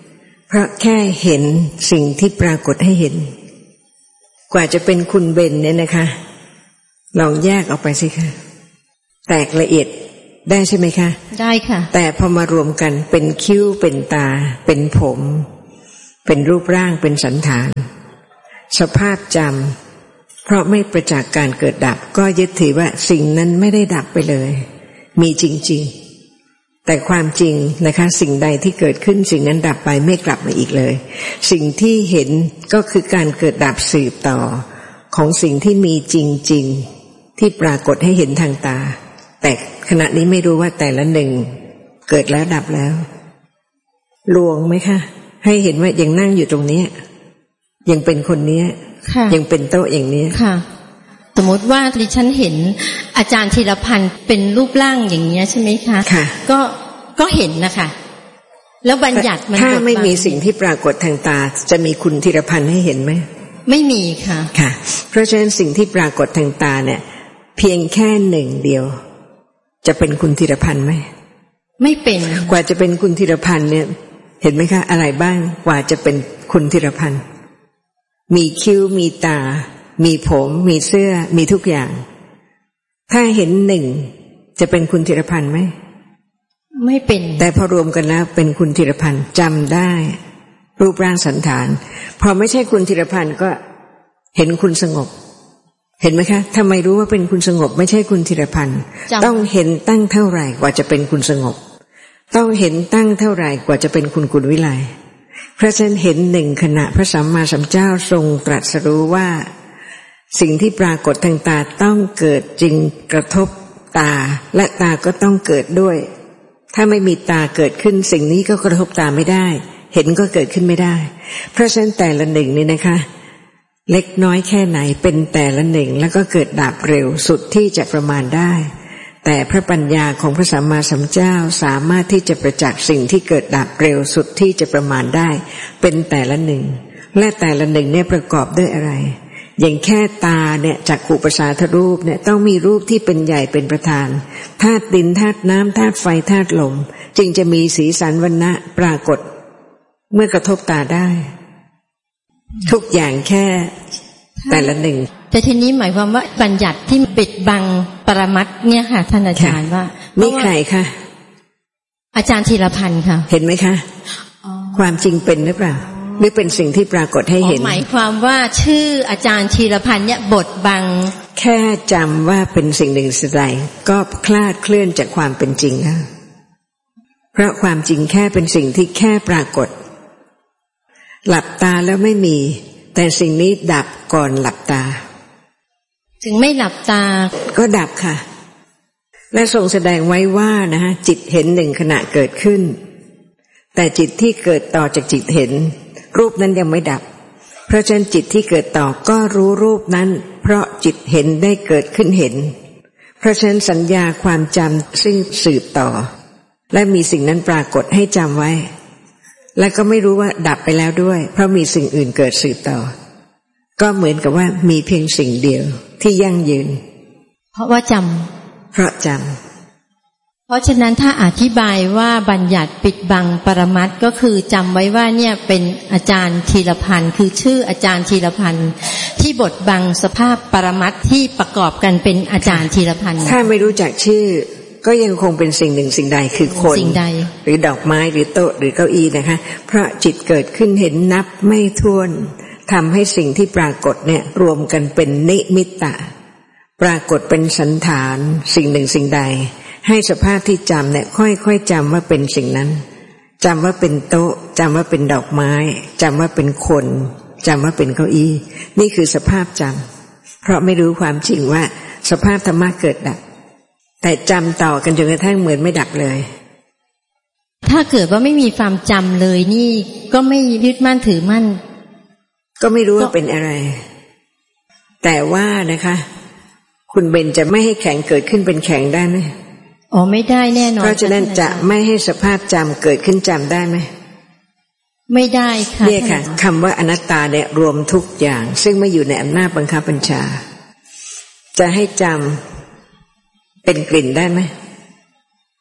เพราะแค่เห็นสิ่งที่ปรากฏให้เห็นกว่าจะเป็นคุณเบนเนี่ยนะคะลองแยกออกไปสิคะแตกละเอียดได้ใช่ไหมคะได้ค่ะแต่พอมารวมกันเป็นคิ้วเป็นตาเป็นผมเป็นรูปร่างเป็นสันฐานสภาพจำเพราะไม่ประจักษ์การเกิดดับก็ยึดถือว่าสิ่งนั้นไม่ได้ดับไปเลยมีจริงๆแต่ความจริงนะคะสิ่งใดที่เกิดขึ้นสิ่งนั้นดับไปไม่กลับมาอีกเลยสิ่งที่เห็นก็คือการเกิดดับสืบต่อของสิ่งที่มีจริงๆที่ปรากฏให้เห็นทางตาแต่ขณะนี้ไม่รู้ว่าแต่ละหนึ่งเกิดแล้วดับแล้วลวงไหมคะให้เห็นว่ายังนั่งอยู่ตรงนี้ยังเป็นคนนี้ยังเป็นโต๊ะอย่างนี้ค่ะสมมติว่าดิฉันเห็นอาจารย์ธีรพันธ์เป็นรูปร่างอย่างนี้ใช่ไหมคะค่ะก็ก็เห็นนะคะแล้วบัญญัติมันถ้าไม่มีสิ่งที่ปรากฏทางตาจะมีคุณธีรพันธ์ให้เห็นไหมไม่มีค่ะค่ะเพราะฉะนั้นสิ่งที่ปรากฏทางตาเนี่ยเพียงแค่หนึ่งเดียวจะเป็นคุณธีรพันธ์ไหมไม่เป็นกว่าจะเป็นคุณธีรพันธ์เนี่ยเห็นไหมคะอะไรบ้างกว่าจะเป็นคุณธีรพันธ์มีคิ้วมีตามีผมมีเสื้อมีทุกอย่างถ้าเห็นหนึ่งจะเป็นคุณธีรพันธ์ไหมไม่เป็นแต่พอรวมกันแล้วเป็นคุณธีรพันธ์จำได้รูปร่างสันฐานพอไม่ใช่คุณธีรพันธ์ก็เห็นคุณสงบเห็นไหมคะทำไมรู้ว่าเป็นคุณสงบไม่ใช่คุณธีรพันธ์ต้องเห็นตั้งเท่าไหร่กว่าจะเป็นคุณสงบต้องเห็นตั้งเท่าไหร่กว่าจะเป็นคุณกุลวิไลพระเจ้าเห็นหนึ่งขณะพระสัมมาสัมพุทธเจ้าทรงตรัสรู้ว่าสิ่งที่ปรากฏทางตาต้องเกิดจริงกระทบตาและตาก็ต้องเกิดด้วยถ้าไม่มีตาเกิดขึ้นสิ่งนี้ก็กระทบตาไม่ได้เห็นก็เกิดขึ้นไม่ได้เพราะฉะนั้นแต่ละหนึ่งนี่นะคะเล็กน้อยแค่ไหนเป็นแต่ละหนึ่งแล้วก็เกิดดับเร็วสุดที่จะประมาณได้แต่พระปัญญาของพระสัมมาสัมพุทธเจ้าสามารถที่จะประจักษ์สิ่งที่เกิดดับเร็วสุดที่จะประมาณได้เป็นแต่ละหนึ่งและแต่ละหนึ่งเนี่ยประกอบด้วยอะไรอย่างแค่ตาเนี่ยจักขุประสาทรูปเนี่ยต้องมีรูปที่เป็นใหญ่เป็นประธานธาตุดินธาตุน้ำธาตุไฟธาตุลมจึงจะมีสีสันวรรณะปรากฏเมื่อกระทบตาได้ทุกอย่างแค่แต่ละหนึ่งแต่ทีนี้หมายความว่าบัญญัติที่ปิดบังปรมัตถ์เนี่ยค่ะท่านอาจารย์ว่านี่ใครคะอาจารย์ธีรพันธ์ค่ะเห็นไหมคะความจริงเป็นหรือเปล่าหรือเป็นสิ่งที่ปรากฏให้เห็นหมายความว่าชื่ออาจารย์ธีรพันธ์เนี่ยบดบังแค่จำว่าเป็นสิ่งหนึ่งสิ่งใดก็คลาดเคลื่อนจากความเป็นจริงแล้วเพราะความจริงแค่เป็นสิ่งที่แค่ปรากฏหลับตาแล้วไม่มีแต่สิ่งนี้ดับก่อนหลับตาถึงไม่หลับตาก็ดับค่ะและทรงแสดงไว้ว่านะฮะจิตเห็นหนึ่งขณะเกิดขึ้นแต่จิตที่เกิดต่อจากจิตเห็นรูปนั้นยังไม่ดับเพราะฉะนั้นจิตที่เกิดต่อก็รู้รูปนั้นเพราะจิตเห็นได้เกิดขึ้นเห็นเพราะฉะนั้นสัญญาความจำซึ่งสืบต่อและมีสิ่งนั้นปรากฏให้จำไว้และก็ไม่รู้ว่าดับไปแล้วด้วยเพราะมีสิ่งอื่นเกิดสืบต่อก็เหมือนกับว่ามีเพียงสิ่งเดียวที่ยั่งยืนเพราะว่าจำเพราะจำเพราะฉะนั้นถ้าอธิบายว่าบัญญัติปิดบังปรมัตถ์ก็คือจำไว้ว่าเนี่ยเป็นอาจารย์ธีรพันธ์คือชื่ออาจารย์ธีรพันธ์ที่บดบังสภาพปรมัตถ์ที่ประกอบกันเป็นอาจารย์ธีรพันธ์ถ้าไม่รู้จักชื่อก็ยังคงเป็นสิ่งหนึ่งสิ่งใดคือคนหรือดอกไม้หรือโต๊ะหรือเก้าอี้นะคะเพราะจิตเกิดขึ้นเห็นนับไม่ถ้วนทำให้สิ่งที่ปรากฏเนี่ยรวมกันเป็นนิมิตตะปรากฏเป็นสันฐานสิ่งหนึ่งสิ่งใดให้สภาพที่จำเนี่ยค่อยๆจำว่าเป็นสิ่งนั้นจำว่าเป็นโต๊ะจำว่าเป็นดอกไม้จำว่าเป็นคนจำว่าเป็นเก้าอี้นี่คือสภาพจำเพราะไม่รู้ความจริงว่าสภาพธรรมะเกิดดับแต่จำต่อกันจนกระทั่งเหมือนไม่ดับเลยถ้าเกิดว่าไม่มีความจำเลยนี่ก็ไม่ยึดมั่นถือมั่นก็ไม่รู้ว่าเป็นอะไรแต่ว่านะคะคุณเบนจะไม่ให้แข็งเกิดขึ้นเป็นแข็งได้ไหมอ๋อไม่ได้แน่นอนเพราะฉะนั้นจะไม่ให้สภาพจำเกิดขึ้นจำได้ไหมไม่ได้ค่ะเนี่ยค่ะคำว่าอนัตตาเนี่ยรวมทุกอย่างซึ่งไม่อยู่ในอำนาจบังคับบัญชาจะให้จำเป็นกลิ่นได้ไหม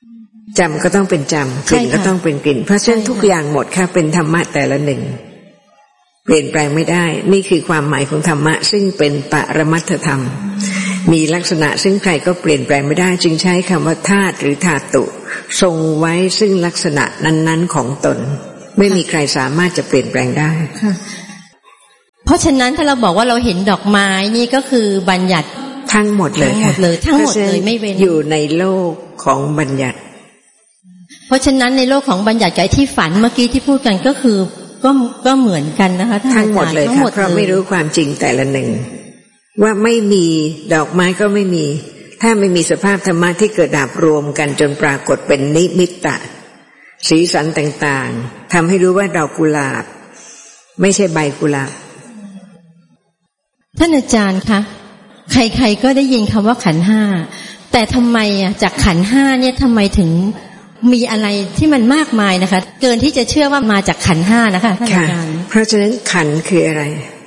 จำก็ต้องเป็นจำกลิ่นก็ต้องเป็นกลิ่นเพราะฉะนั้นทุกอย่างหมดค่ะเป็นธรรมะแต่ละหนึ่งเปลี่ยนแปลงไม่ได้นี่คือความหมายของธรรมะซึ่งเป็นปรมัตถธรรมมีลักษณะซึ่งใครก็เปลี่ยนแปลงไม่ได้จึงใช้คำว่าธาตุหรือธาตุทรงไว้ซึ่งลักษณะนั้นๆของตนไม่มีใครสามารถจะเปลี่ยนแปลงได้เพราะฉะนั้นถ้าเราบอกว่าเราเห็นดอกไม้นี่ก็คือบัญญัติทั้งหมดเลยทั้งหมดเลยทั้งหมดเลยไม่เว้นอยู่ในโลกของบัญญัติเพราะฉะนั้นในโลกของบัญญัติกับที่ฝันเมื่อกี้ที่พูดกันก็คือก็ก็เหมือนกันนะคะทั้งหมดเลยค่ะเพราะไม่รู้ความจริงแต่ละหนึ่งว่าไม่มีดอกไม้ก็ไม่มีถ้าไม่มีสภาพธรรมะที่เกิดดับรวมกันจนปรากฏเป็นนิมิตตะสีสันต่างๆทำให้รู้ว่าดอกกุหลาบไม่ใช่ใบกุหลาบท่านอาจารย์คะใครๆก็ได้ยินคำว่าขันธ์ห้าแต่ทำไมอ่ะจากขันธ์ห้าเนี่ยทำไมถึงมีอะไรที่มันมากมายนะคะเกินที่จะเชื่อว่ามาจากขันธ์ห้านะคะท่านอาจารย์เพราะฉะนั้นขันธ์คืออะไร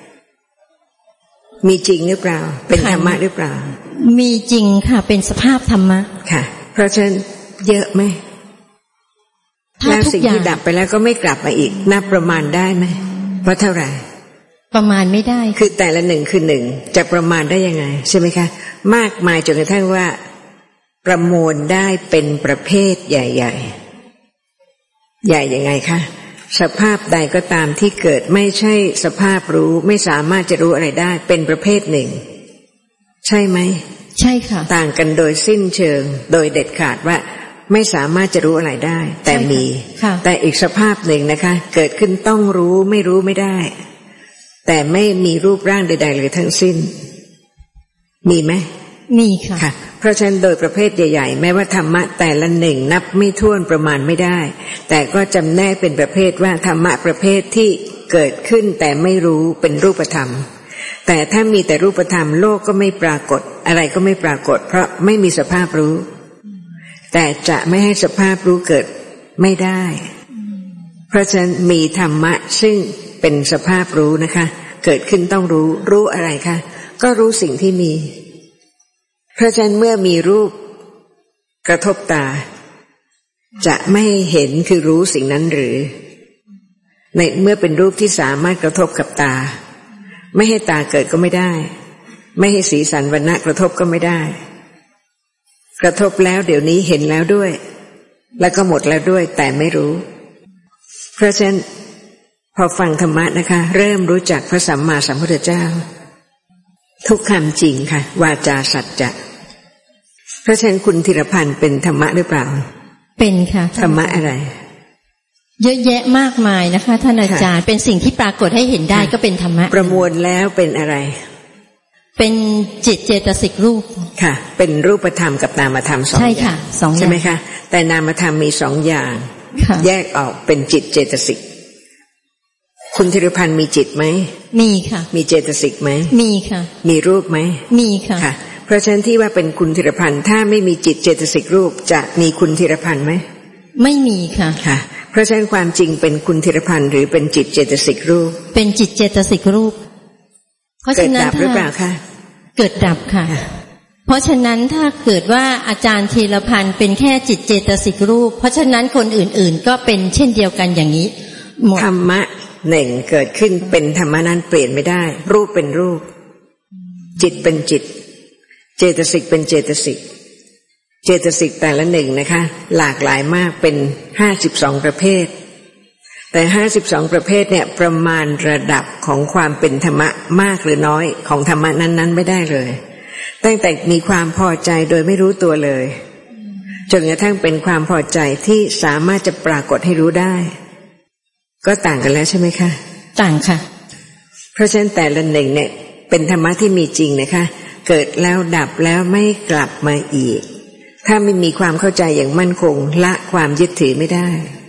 มีจริงหรือเปล่าเป็นธรรมะหรือเปล่ามีจริงค่ะเป็นสภาพธรรมะค่ะเพราะฉะนั้นเยอะไหมแล้วสิ่งที่ดับไปแล้วก็ไม่กลับมาอีกนับประมาณได้ไหมว่าเท่าไหร่ประมาณไม่ได้คือแต่ละหนึ่งคือหนึ่งจะประมาณได้ยังไงใช่ไหมคะมากมายจนกระทั่งว่าประมวลได้เป็นประเภทใหญ่ๆใหญ่ยังไงคะสภาพใดก็ตามที่เกิดไม่ใช่สภาพรู้ไม่สามารถจะรู้อะไรได้เป็นประเภทหนึ่งใช่ไหมใช่ค่ะต่างกันโดยสิ้นเชิงโดยเด็ดขาดว่าไม่สามารถจะรู้อะไรได้แต่มีแต่อีกสภาพหนึ่งนะคะเกิดขึ้นต้องรู้ไม่รู้ไม่ได้แต่ไม่มีรูปร่างใดๆเลยทั้งสิ้นมีไหมมีค่ะค่ะเพราะฉะนั้นโดยประเภทใหญ่ๆแม้ว่าธรรมะแต่ละหนึ่งนับไม่ถ้วนประมาณไม่ได้แต่ก็จำแนกเป็นประเภทว่าธรรมะประเภทที่เกิดขึ้นแต่ไม่รู้เป็นรูปธรรมแต่ถ้ามีแต่รูปธรรมโลกก็ไม่ปรากฏอะไรก็ไม่ปรากฏเพราะไม่มีสภาพรู้แต่จะไม่ให้สภาพรู้เกิดไม่ได้เพราะฉะนั้นมีธรรมะซึ่งเป็นสภาพรู้นะคะเกิดขึ้นต้องรู้รู้อะไรคะก็รู้สิ่งที่มีเพราะฉะนั้นเมื่อมีรูปกระทบตาจะไม่เห็นคือรู้สิ่งนั้นหรือในเมื่อเป็นรูปที่สามารถกระทบกับตาไม่ให้ตาเกิดก็ไม่ได้ไม่ให้สีสันวรรณะกระทบก็ไม่ได้กระทบแล้วเดี๋ยวนี้เห็นแล้วด้วยแล้วก็หมดแล้วด้วยแต่ไม่รู้เพราะฉะนั้นพอฟังธรรมะนะคะเริ่มรู้จักพระสัมมาสัมพุทธเจ้าทุกคำจริงค่ะวาจาสัจจะเพราะฉะนั้นคุณธีรพันธ์เป็นธรรมะหรือเปล่าเป็นค่ะธรรมะอะไรเยอะแยะมากมายนะคะท่านอาจารย์เป็นสิ่งที่ปรากฏให้เห็นได้ก็เป็นธรรมะประมวลแล้วเป็นอะไรเป็นจิตเจตสิกรูปค่ะเป็นรูปธรรมกับนามธรรมสองใช่ค่ะสองอย่างใช่ไหมคะแต่นามธรรมมีสองอย่างแยกออกเป็นจิตเจตสิกคุณธีรพันธ์มีจิตไหมมีค่ะมีเจตสิกไหมมีค่ะมีรูปไหมมีค่ะค่ะเพราะฉะนั้นที่ว่าเป็นคุณธีรพันธ์ถ้าไม่มีจิตเจตสิกรูปจะมีคุณธีรพันธ์ไหมไม่มีค่ะค่ะเพราะฉะนั้นความจริงเป็นคุณธีรพันธ์หรือเป็นจิตเจตสิกรูปเป็นจิตเจตสิกรูปเพราะฉะนั้นเกิดดับหรือเปล่าคะเกิดดับค่ะเพราะฉะนั้นถ้าเกิดว่าอาจารย์ธีรพันธ์เป็นแค่จิตเจตสิกรูปเพราะฉะนั้นคนอื่นๆก็เป็นเช่นเดียวกันอย่างนี้หมดธรรมะหนึ่งเกิดขึ้นเป็นธรรมะนั้นเปลี่ยนไม่ได้รูปเป็นรูปจิตเป็นจิตเจตสิกเป็นเจตสิกเจตสิกแต่ละหนึ่งนะคะหลากหลายมากเป็นห้าสิบสองประเภทแต่ห้าสิบสองประเภทเนี่ยประมาณระดับของความเป็นธรรมะมากหรือน้อยของธรรมะนั้นๆไม่ได้เลยตั้งแต่มีความพอใจโดยไม่รู้ตัวเลยจนกระทั่งเป็นความพอใจที่สามารถจะปรากฏให้รู้ได้ก็ต่างกันแล้วใช่ไหมคะต่างค่ะเพราะฉะนั้นแต่ละหนึ่งเนี่ยเป็นธรรมะที่มีจริงนะคะเกิดแล้วดับแล้วไม่กลับมาอีกถ้าไม่มีความเข้าใจอย่างมั่นคงละความยึดถือไม่ได้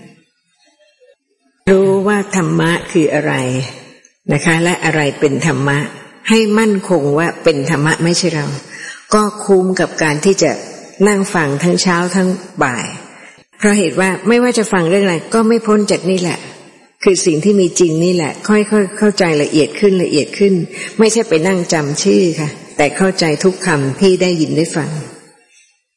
รู้ว่าธรรมะคืออะไรนะคะและอะไรเป็นธรรมะให้มั่นคงว่าเป็นธรรมะไม่ใช่เราก็คุ้มกับการที่จะนั่งฟังทั้งเช้าทั้งบ่ายเพราะเหตุว่าไม่ว่าจะฟังเรื่องอะไรก็ไม่พ้นจากนี่แหละคือสิ่งที่มีจริงนี่แหละค่อยๆเข้าใจละเอียดขึ้นละเอียดขึ้นไม่ใช่ไปนั่งจำชื่อค่ะแต่เข้าใจทุกคำที่ได้ยินได้ฟัง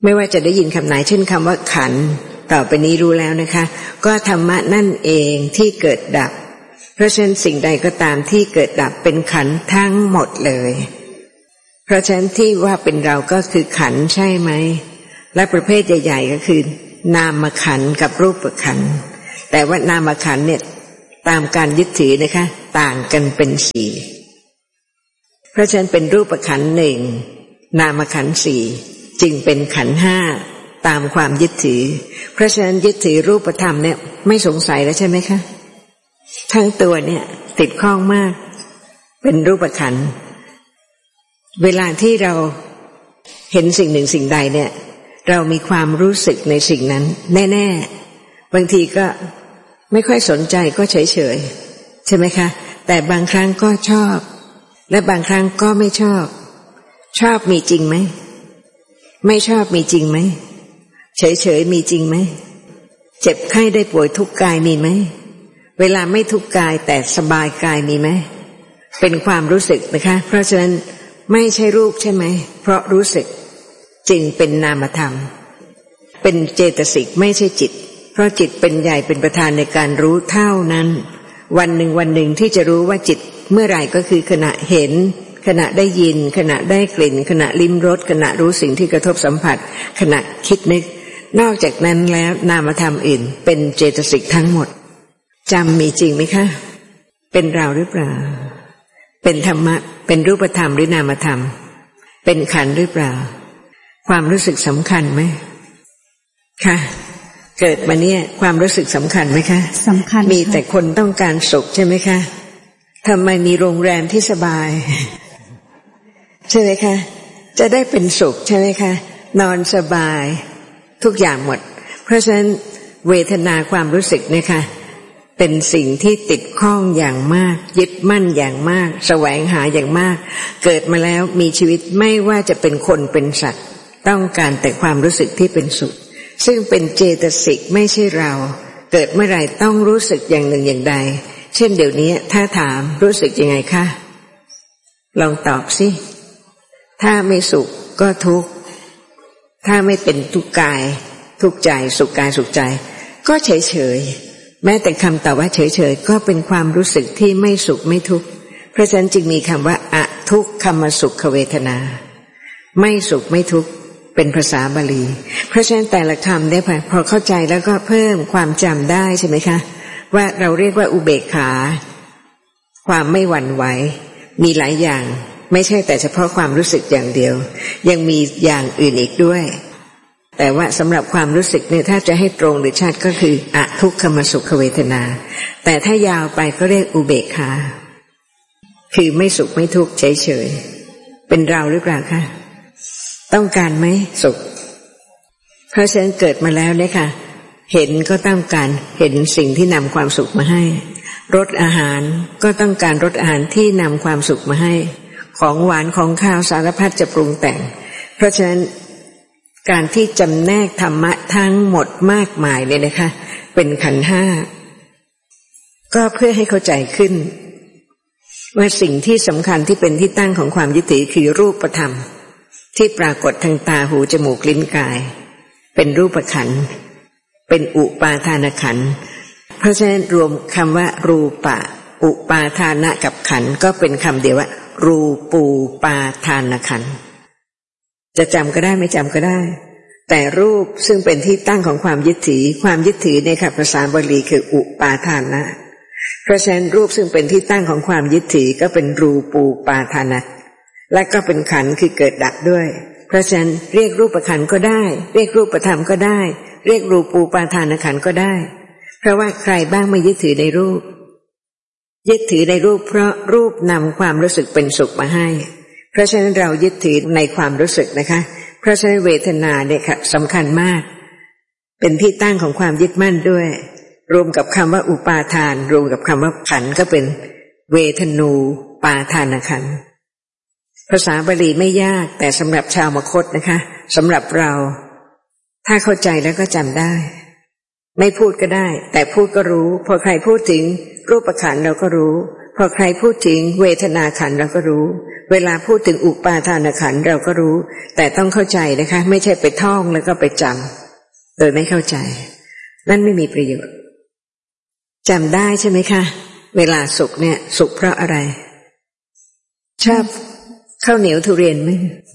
ไม่ว่าจะได้ยินคำไหนเช่นคำว่าขันธ์ต่อไปนี้รู้แล้วนะคะก็ธรรมะนั่นเองที่เกิดดับเพราะฉะนั้นสิ่งใดก็ตามที่เกิดดับเป็นขันธ์ทั้งหมดเลยเพราะฉะนั้นที่ว่าเป็นเราก็คือขันธ์ใช่ไหมและประเภทใหญ่ๆก็คือนามขันธ์กับรูปขันธ์แต่ว่านามขันธ์เนี่ยตามการยึดถือนะคะต่างกันเป็นสี่เพราะฉะนั้นเป็นรูปขันธ์หนึ่งนามขันธ์สี่จึงเป็นขันธ์ห้าตามความยึดถือเพราะฉะนั้นยึดถือรูปธรรมเนี่ยไม่สงสัยแล้วใช่ไหมคะทั้งตัวเนี่ยติดข้องมากเป็นรูปขันธ์เวลาที่เราเห็นสิ่งหนึ่งสิ่งใดเนี่ยเรามีความรู้สึกในสิ่งนั้นแน่ๆบางทีก็ไม่ค่อยสนใจก็เฉยๆใช่ไหมคะแต่บางครั้งก็ชอบและบางครั้งก็ไม่ชอบชอบมีจริงไหมไม่ชอบมีจริงไหมเฉยๆมีจริงไหมเจ็บไข้ได้ป่วยทุกกายมีไหมเวลาไม่ทุกกายแต่สบายกายมีไหมเป็นความรู้สึกนะคะเพราะฉะนั้นไม่ใช่รูปใช่ไหมเพราะรู้สึกจึงเป็นนามธรรมเป็นเจตสิกไม่ใช่จิตเพราะจิตเป็นใหญ่เป็นประธานในการรู้เท่านั้นวันหนึ่งวันหนึ่งที่จะรู้ว่าจิตเมื่อไหร่ก็คือขณะเห็นขณะได้ยินขณะได้กลิ่นขณะลิ้มรสขณะรู้สิ่งที่กระทบสัมผัสขณะคิดนึกนอกจากนั้นแล้วนามธรรมอื่นเป็นเจตสิกทั้งหมดจำมีจริงไหมคะเป็นเราหรือเปล่าเป็นธรรมะเป็นรูปธรรมหรือนามธรรมเป็นขันธ์หรือเปล่าความรู้สึกสำคัญไหมค่ะเกิดมาเนี่ยความรู้สึกสำคัญไหมคะสำคัญมีแต่คนต้องการสุขใช่ไหมคะทำไมมีโรงแรมที่สบายใช่ไหมคะจะได้เป็นสุขใช่ไหมคะนอนสบายทุกอย่างหมดเพราะฉะนั้นเวทนาความรู้สึกเนี่ยค่ะเป็นสิ่งที่ติดข้องอย่างมากยึดมั่นอย่างมากแสวงหาอย่างมากเกิดมาแล้วมีชีวิตไม่ว่าจะเป็นคนเป็นสัตว์ต้องการแต่ความรู้สึกที่เป็นสุขซึ่งเป็นเจตสิกไม่ใช่เราเกิดเมื่อไหร่ต้องรู้สึกอย่างหนึ่งอย่างใดเช่นเดี๋ยวนี้ถ้าถามรู้สึกยังไงคะลองตอบสิถ้าไม่สุขก็ทุกข์ถ้าไม่เป็นทุกข์กายทุกข์ใจสุขกายสุขใจก็เฉยเฉยแม้แต่คำตอบว่าเฉยเฉยก็เป็นความรู้สึกที่ไม่สุขไม่ทุกข์เพราะฉะนั้นจึงมีคำว่าอทุกขมสุขเวทนาไม่สุขไม่ทุกข์เป็นภาษาบาลีเพราะฉะนั้นแต่ละคำเนี่ยพอเข้าใจแล้วก็เพิ่มความจำได้ใช่ไหมคะว่าเราเรียกว่าอุเบกขาความไม่หวั่นไหวมีหลายอย่างไม่ใช่แต่เฉพาะความรู้สึกอย่างเดียวยังมีอย่างอื่นอีกด้วยแต่ว่าสำหรับความรู้สึกเนี่ยถ้าจะให้ตรงหรือชัดก็คืออทุกขมสุขเวทนาแต่ถ้ายาวไปก็เรียกอุเบกขาคือไม่สุขไม่ทุกข์เฉยๆเป็นเราหรือเปล่าคะต้องการไหมสุขเพราะฉะนั้นเกิดมาแล้วเนี่ยค่ะเห็นก็ต้องการเห็นสิ่งที่นำความสุขมาให้รสอาหารก็ต้องการรสอาหารที่นำความสุขมาให้ของหวานของข้าวสารพัดจะปรุงแต่งเพราะฉะนั้นการที่จำแนกธรรมะทั้งหมดมากมายเนี่ยนะคะเป็นขันธ์ห้าก็เพื่อให้เข้าใจขึ้นว่าสิ่งที่สำคัญที่เป็นที่ตั้งของความยึดถือคือรูปธรรมที่ปรากฏทางตาหูจมูกลิ้นกายเป็นรูปขันธ์เป็นอุปาทานขันธ์เพราะฉะนั้นรวมคำว่ารูปะอุปาทานะกับขันธ์ก็เป็นคำเดียวว่ารูปูปาทานขันธ์จะจำก็ได้ไม่จำก็ได้แต่รูปซึ่งเป็นที่ตั้งของความยึดถือความยึดถือในภาษาบาลีคืออุปาทานะเพราะฉะนั้นรูปซึ่งเป็นที่ตั้งของความยึดถือก็เป็นรูปูปาทานะและก็เป็นขันธ์คือเกิดดับด้วยเพราะฉะนั้นเรียกรูปขันธ์ก็ได้เรียกรูปธรรมก็ได้เรียกรูปูปาทานขันธ์ก็ได้เพราะว่าใครบ้างไม่ยึดถือในรูปยึดถือในรูปเพราะรูปนำความรู้สึกเป็นสุขมาให้เพราะฉะนั้นเรายึดถือในความรู้สึกนะคะเพราะฉะนั้นเวทนาเนี่ยค่ะสำคัญมากเป็นที่ตั้งของความยึดมั่นด้วยรวมกับคำว่าอุปาทานรวมกับคำว่าขันธ์ก็เป็นเวทนูปาทานขันธ์ภาษาบาลีไม่ยากแต่สำหรับชาวมคธนะคะสำหรับเราถ้าเข้าใจแล้วก็จำได้ไม่พูดก็ได้แต่พูดก็รู้พอใครพูดถึงรูปขันธ์เราก็รู้พอใครพูดถึงเวทนาขันธ์เราก็รู้เวลาพูดถึงอุปาทานขันธ์เราก็รู้แต่ต้องเข้าใจนะคะไม่ใช่ไปท่องแล้วก็ไปจำโดยไม่เข้าใจนั่นไม่มีประโยชน์จำได้ใช่ไหมคะเวลาสุขเนี่ยสุขเพราะอะไรชอบข้าวเหนียวทุเรียนไหม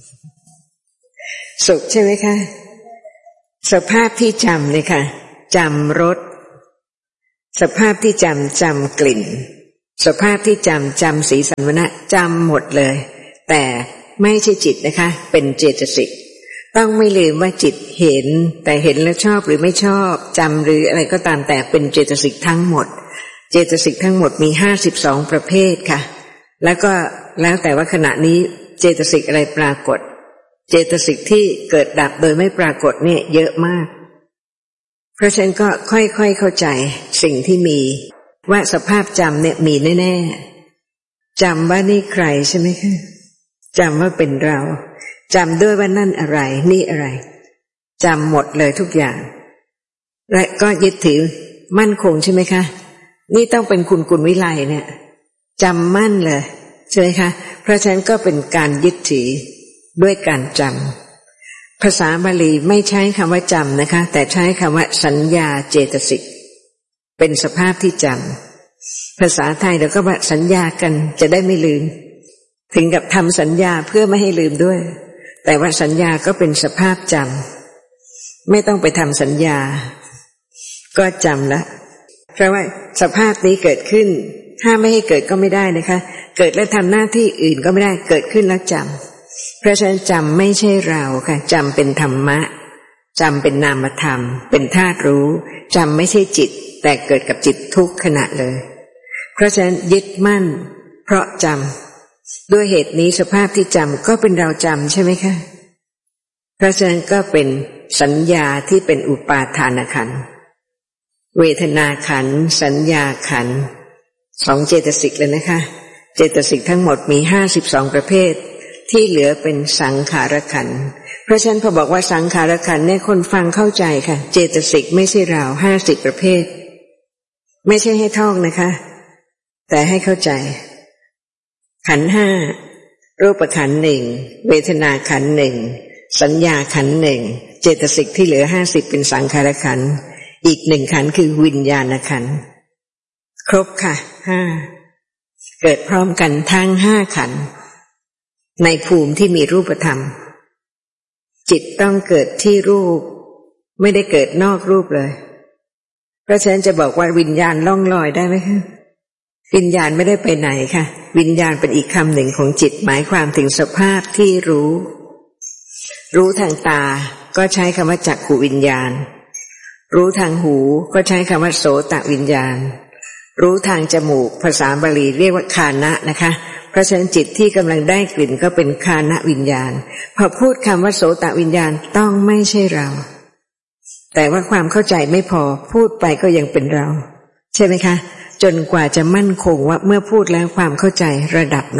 สุขใช่ไหมคะสภาพที่จำเลยค่ะจำรสสภาพที่จำจำกลิ่นสภาพที่จำจำสีสันวรรณะจำหมดเลยแต่ไม่ใช่จิตนะคะเป็นเจตสิกต้องไม่ลืมว่าจิตเห็นแต่เห็นแล้วชอบหรือไม่ชอบจำหรืออะไรก็ตามแต่เป็นเจตสิกทั้งหมดเจตสิกทั้งหมดมีห้าสิบสองประเภทค่ะแล้วก็แล้วแต่ว่าขณะนี้เจตสิกอะไรปรากฏเจตสิกที่เกิดดับโดยไม่ปรากฏเนี่ยเยอะมากเพราะฉะนั้นก็ค่อยๆเข้าใจสิ่งที่มีว่าสภาพจำเนี่ยมีแน่ๆจำว่านี่ใครใช่ไหมคะจำว่าเป็นเราจำด้วยว่านั่นอะไรนี่อะไรจำหมดเลยทุกอย่างและก็ยึดถือมั่นคงใช่ไหมคะนี่ต้องเป็นคุณกุลวิไลเนี่ยจำมั่นเลยใช่ไหมคะเพราะฉะนั้นก็เป็นการยึดถือด้วยการจำภาษาบาลีไม่ใช้คำว่าจำนะคะแต่ใช้คำว่าสัญญาเจตสิกเป็นสภาพที่จำภาษาไทยเราก็ว่าสัญญากันจะได้ไม่ลืมถึงกับทำสัญญาเพื่อไม่ให้ลืมด้วยแต่ว่าสัญญาก็เป็นสภาพจำไม่ต้องไปทำสัญญาก็จำแล้วเพราะว่าสภาพนี้เกิดขึ้นห้ามไม่ให้เกิดก็ไม่ได้นะคะเกิดแล้วทำหน้าที่อื่นก็ไม่ได้เกิดขึ้นแล้วจำเพราะฉะนั้นจำไม่ใช่เราค่ะจำเป็นธรรมะจำเป็นนามธรรมเป็นธาตุรู้จำไม่ใช่จิตแต่เกิดกับจิตทุกขณะเลยเพราะฉะนั้นยึดมั่นเพราะจำด้วยเหตุนี้สภาพที่จำก็เป็นเราจำใช่ไหมคะเพราะฉะนั้นก็เป็นสัญญาที่เป็นอุปาทานขันธ์เวทนาขันธ์สัญญาขันธ์สองเจตสิกเลยนะคะเจตสิกทั้งหมดมีห้าสิบสองประเภทที่เหลือเป็นสังขารขันธ์เพราะฉะนั้นพอบอกว่าสังขารขันธ์เนี่ยคนฟังเข้าใจค่ะเจตสิกไม่ใช่เราห้าสิบประเภทไม่ใช่ให้ท่องนะคะแต่ให้เข้าใจขันธ์ห้ารูปขันธ์หนึ่งเวทนาขันธ์หนึ่งสัญญาขันธ์หนึ่งเจตสิกที่เหลือห้าสิบเป็นสังขารขันธ์อีกหนึ่งขันธ์คือวิญญาณขันธ์ครบค่ะห้าเกิดพร้อมกันทั้งห้าขันธ์ในภูมิที่มีรูปธรรมจิตต้องเกิดที่รูปไม่ได้เกิดนอกรูปเลยเพราะฉะนั้นจะบอกว่าวิญญาณล่องลอยได้ไหมคะวิญญาณไม่ได้ไปไหนค่ะวิญญาณเป็นอีกคำหนึ่งของจิตหมายความถึงสภาพที่รู้รู้ทางตาก็ใช้คำว่าจักขุวิญญาณรู้ทางหูก็ใช้คำว่าโสตวิญญาณรู้ทางจมูกภาษาบาลีเรียกว่าคานะนะคะเพราะฉะนั้นจิตที่กำลังได้กลิ่นก็เป็นคานะวิญญาณพอพูดคำว่าโสตวิญญาณต้องไม่ใช่เราแต่ว่าความเข้าใจไม่พอพูดไปก็ยังเป็นเราใช่ไหมคะจนกว่าจะมั่นคงว่าเมื่อพูดแล้วความเข้าใจระดับไหน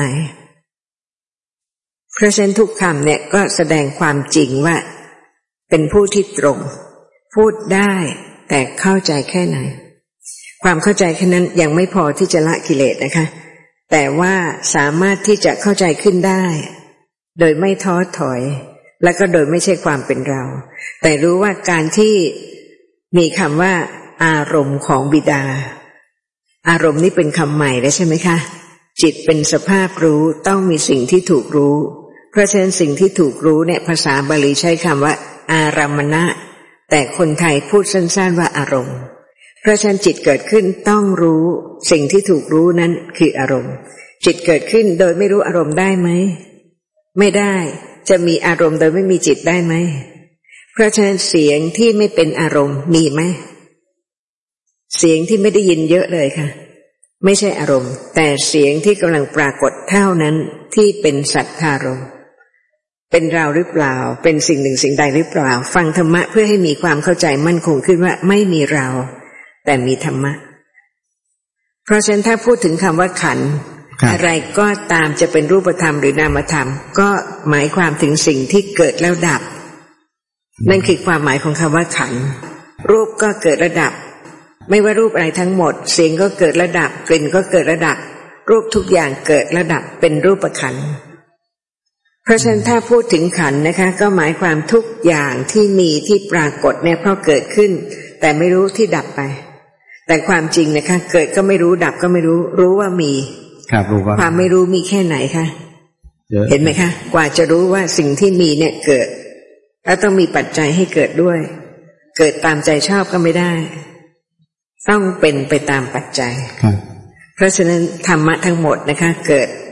เพราะฉะนั้นทุกคำเนี่ยก็แสดงความจริงว่าเป็นผู้ที่ตรงพูดได้แต่เข้าใจแค่ไหนความเข้าใจแค่นั้นยังไม่พอที่จะละกิเลสนะคะแต่ว่าสามารถที่จะเข้าใจขึ้นได้โดยไม่ท้อถอยและก็โดยไม่ใช่ความเป็นเราแต่รู้ว่าการที่มีคำว่าอารมณ์ของบิดาอารมณ์นี้เป็นคำใหม่แล้วใช่ไหมคะจิตเป็นสภาพรู้ต้องมีสิ่งที่ถูกรู้เพราะฉะนั้นสิ่งที่ถูกรู้เนี่ยภาษาบาลีใช้คำว่าอารามณะแต่คนไทยพูดสั้นๆว่าอารมณ์เพราะฉะนั้นจิตเกิดขึ้นต้องรู้สิ่งที่ถูกรู้นั้นคืออารมณ์จิตเกิดขึ้นโดยไม่รู้อารมณ์ได้ไหมไม่ได้จะมีอารมณ์โดยไม่มีจิตได้ไหมเพราะฉะนั้นเสียงที่ไม่เป็นอารมณ์มีไหมเสียงที่ไม่ได้ยินเยอะเลยค่ะไม่ใช่อารมณ์แต่เสียงที่กำลังปรากฏเท่านั้นที่เป็นสัทธารมณ์เป็นเราหรือเปล่าเป็นสิ่งหนึ่งสิ่งใดหรือเปล่าฟังธรรมะเพื่อให้มีความเข้าใจมั่นคงขึ้นว่าไม่มีเราแต่มีธรรมะเพราะฉะนั้นถ้าพูดถึงคำว่าขันธ์อะไรก็ตามจะเป็นรูปธรรมหรือนามธรรมก็หมายความถึงสิ่งที่เกิดแล้วดับนั่นคือความหมายของคำว่าขันธ์รูปก็เกิดระดับไม่ว่ารูปอะไรทั้งหมดเสียงก็เกิดระดับกลิ่นก็เกิดระดับรูปทุกอย่างเกิดระดับเป็นรูปขันธ์เพราะฉะนั้นถ้าพูดถึงขันธ์นะคะก็หมายความทุกอย่างที่มีที่ปรากฏเนี่ยเพราะเกิดขึ้นแต่ไม่รู้ที่ดับไปแต่ความจริงนะคะเกิดก็ไม่รู้ดับก็ไม่รู้รู้ว่ามีครับรู้ว่าความไม่รู้มีแค่ไหนคะเห็นไหมคะกว่าจะรู้ว่าสิ่งที่มีเนี่ยเกิดแล้วต้องมีปัจจัยให้เกิดด้วยเกิดตามใจชอบก็ไม่ได้ต้องเป็นไปตามปัจจัยเพราะฉะนั้นธรรมะทั้งหมดนะคะเกิด